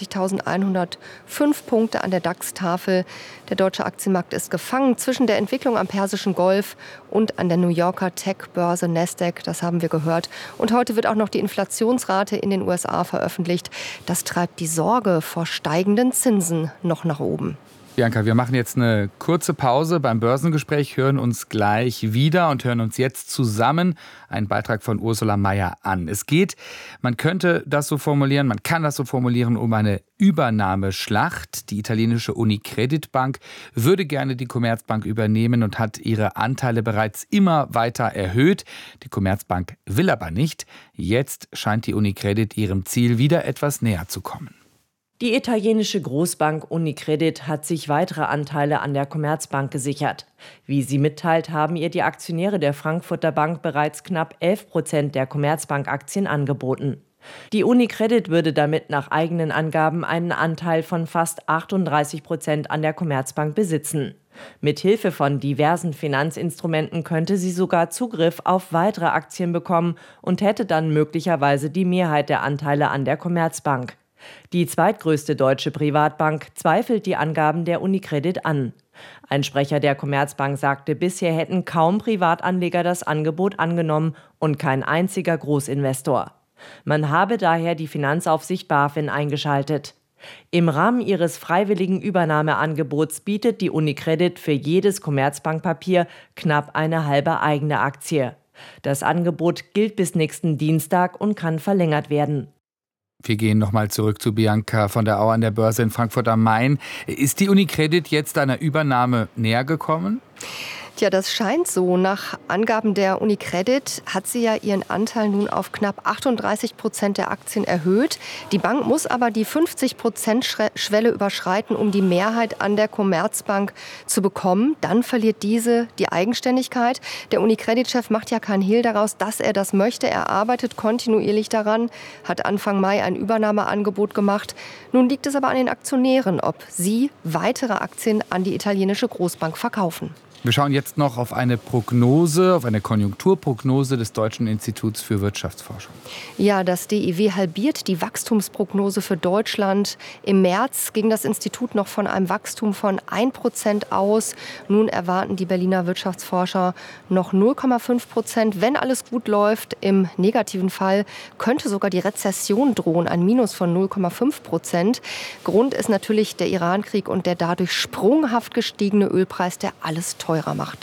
vierundzwanzigtausendeinhundertfünf Punkte an der DAX-Tafel. Der deutsche Aktienmarkt ist gefangen zwischen der Entwicklung am Persischen Golf und an der New Yorker Tech-Börse Nasdaq. Das haben wir gehört. Und heute wird auch noch die Inflationsrate in den U S A veröffentlicht. Das treibt die Sorge vor steigenden Zinsen noch nach oben. Bianca, wir machen jetzt eine kurze Pause beim Börsengespräch, hören uns gleich wieder und hören uns jetzt zusammen einen Beitrag von Ursula Meier an. Es geht, man könnte das so formulieren, man kann das so formulieren, um eine Übernahmeschlacht. Die italienische Unicredit Bank würde gerne die Commerzbank übernehmen und hat ihre Anteile bereits immer weiter erhöht. Die Commerzbank will aber nicht. Jetzt scheint die Unicredit ihrem Ziel wieder etwas näher zu kommen. Die italienische Großbank Unicredit hat sich weitere Anteile an der Commerzbank gesichert. Wie sie mitteilt, haben ihr die Aktionäre der Frankfurter Bank bereits knapp elf Prozent der Commerzbank-Aktien angeboten. Die Unicredit würde damit nach eigenen Angaben einen Anteil von fast achtunddreißig Prozent an der Commerzbank besitzen. Mithilfe von diversen Finanzinstrumenten könnte sie sogar Zugriff auf weitere Aktien bekommen und hätte dann möglicherweise die Mehrheit der Anteile an der Commerzbank. Die zweitgrößte deutsche Privatbank zweifelt die Angaben der Unicredit an. Ein Sprecher der Commerzbank sagte, bisher hätten kaum Privatanleger das Angebot angenommen und kein einziger Großinvestor. Man habe daher die Finanzaufsicht BaFin eingeschaltet. Im Rahmen ihres freiwilligen Übernahmeangebots bietet die UniCredit für jedes Commerzbankpapier knapp eine halbe eigene Aktie. Das Angebot gilt bis nächsten Dienstag und kann verlängert werden. Wir gehen nochmal zurück zu Bianca von der Au an der Börse in Frankfurt am Main. Ist die UniCredit jetzt einer Übernahme näher gekommen? Tja, das scheint so. Nach Angaben der UniCredit hat sie ja ihren Anteil nun auf knapp achtunddreißig Prozent der Aktien erhöht. Die Bank muss aber die fünfzig Prozent Schwelle überschreiten, um die Mehrheit an der Commerzbank zu bekommen. Dann verliert diese die Eigenständigkeit. Der UniCredit-Chef macht ja keinen Hehl daraus, dass er das möchte. Er arbeitet kontinuierlich daran, hat Anfang Mai ein Übernahmeangebot gemacht. Nun liegt es aber an den Aktionären, ob sie weitere Aktien an die italienische Großbank verkaufen. Wir schauen jetzt noch auf eine Prognose, auf eine Konjunkturprognose des Deutschen Instituts für Wirtschaftsforschung. Ja, das D I W halbiert die Wachstumsprognose für Deutschland. Im März ging das Institut noch von einem Wachstum von ein Prozent aus. Nun erwarten die Berliner Wirtschaftsforscher noch null Komma fünf Prozent. Wenn alles gut läuft, im negativen Fall könnte sogar die Rezession drohen, ein Minus von null Komma fünf Prozent. Grund ist natürlich der Irankrieg und der dadurch sprunghaft gestiegene Ölpreis, der alles teurer macht.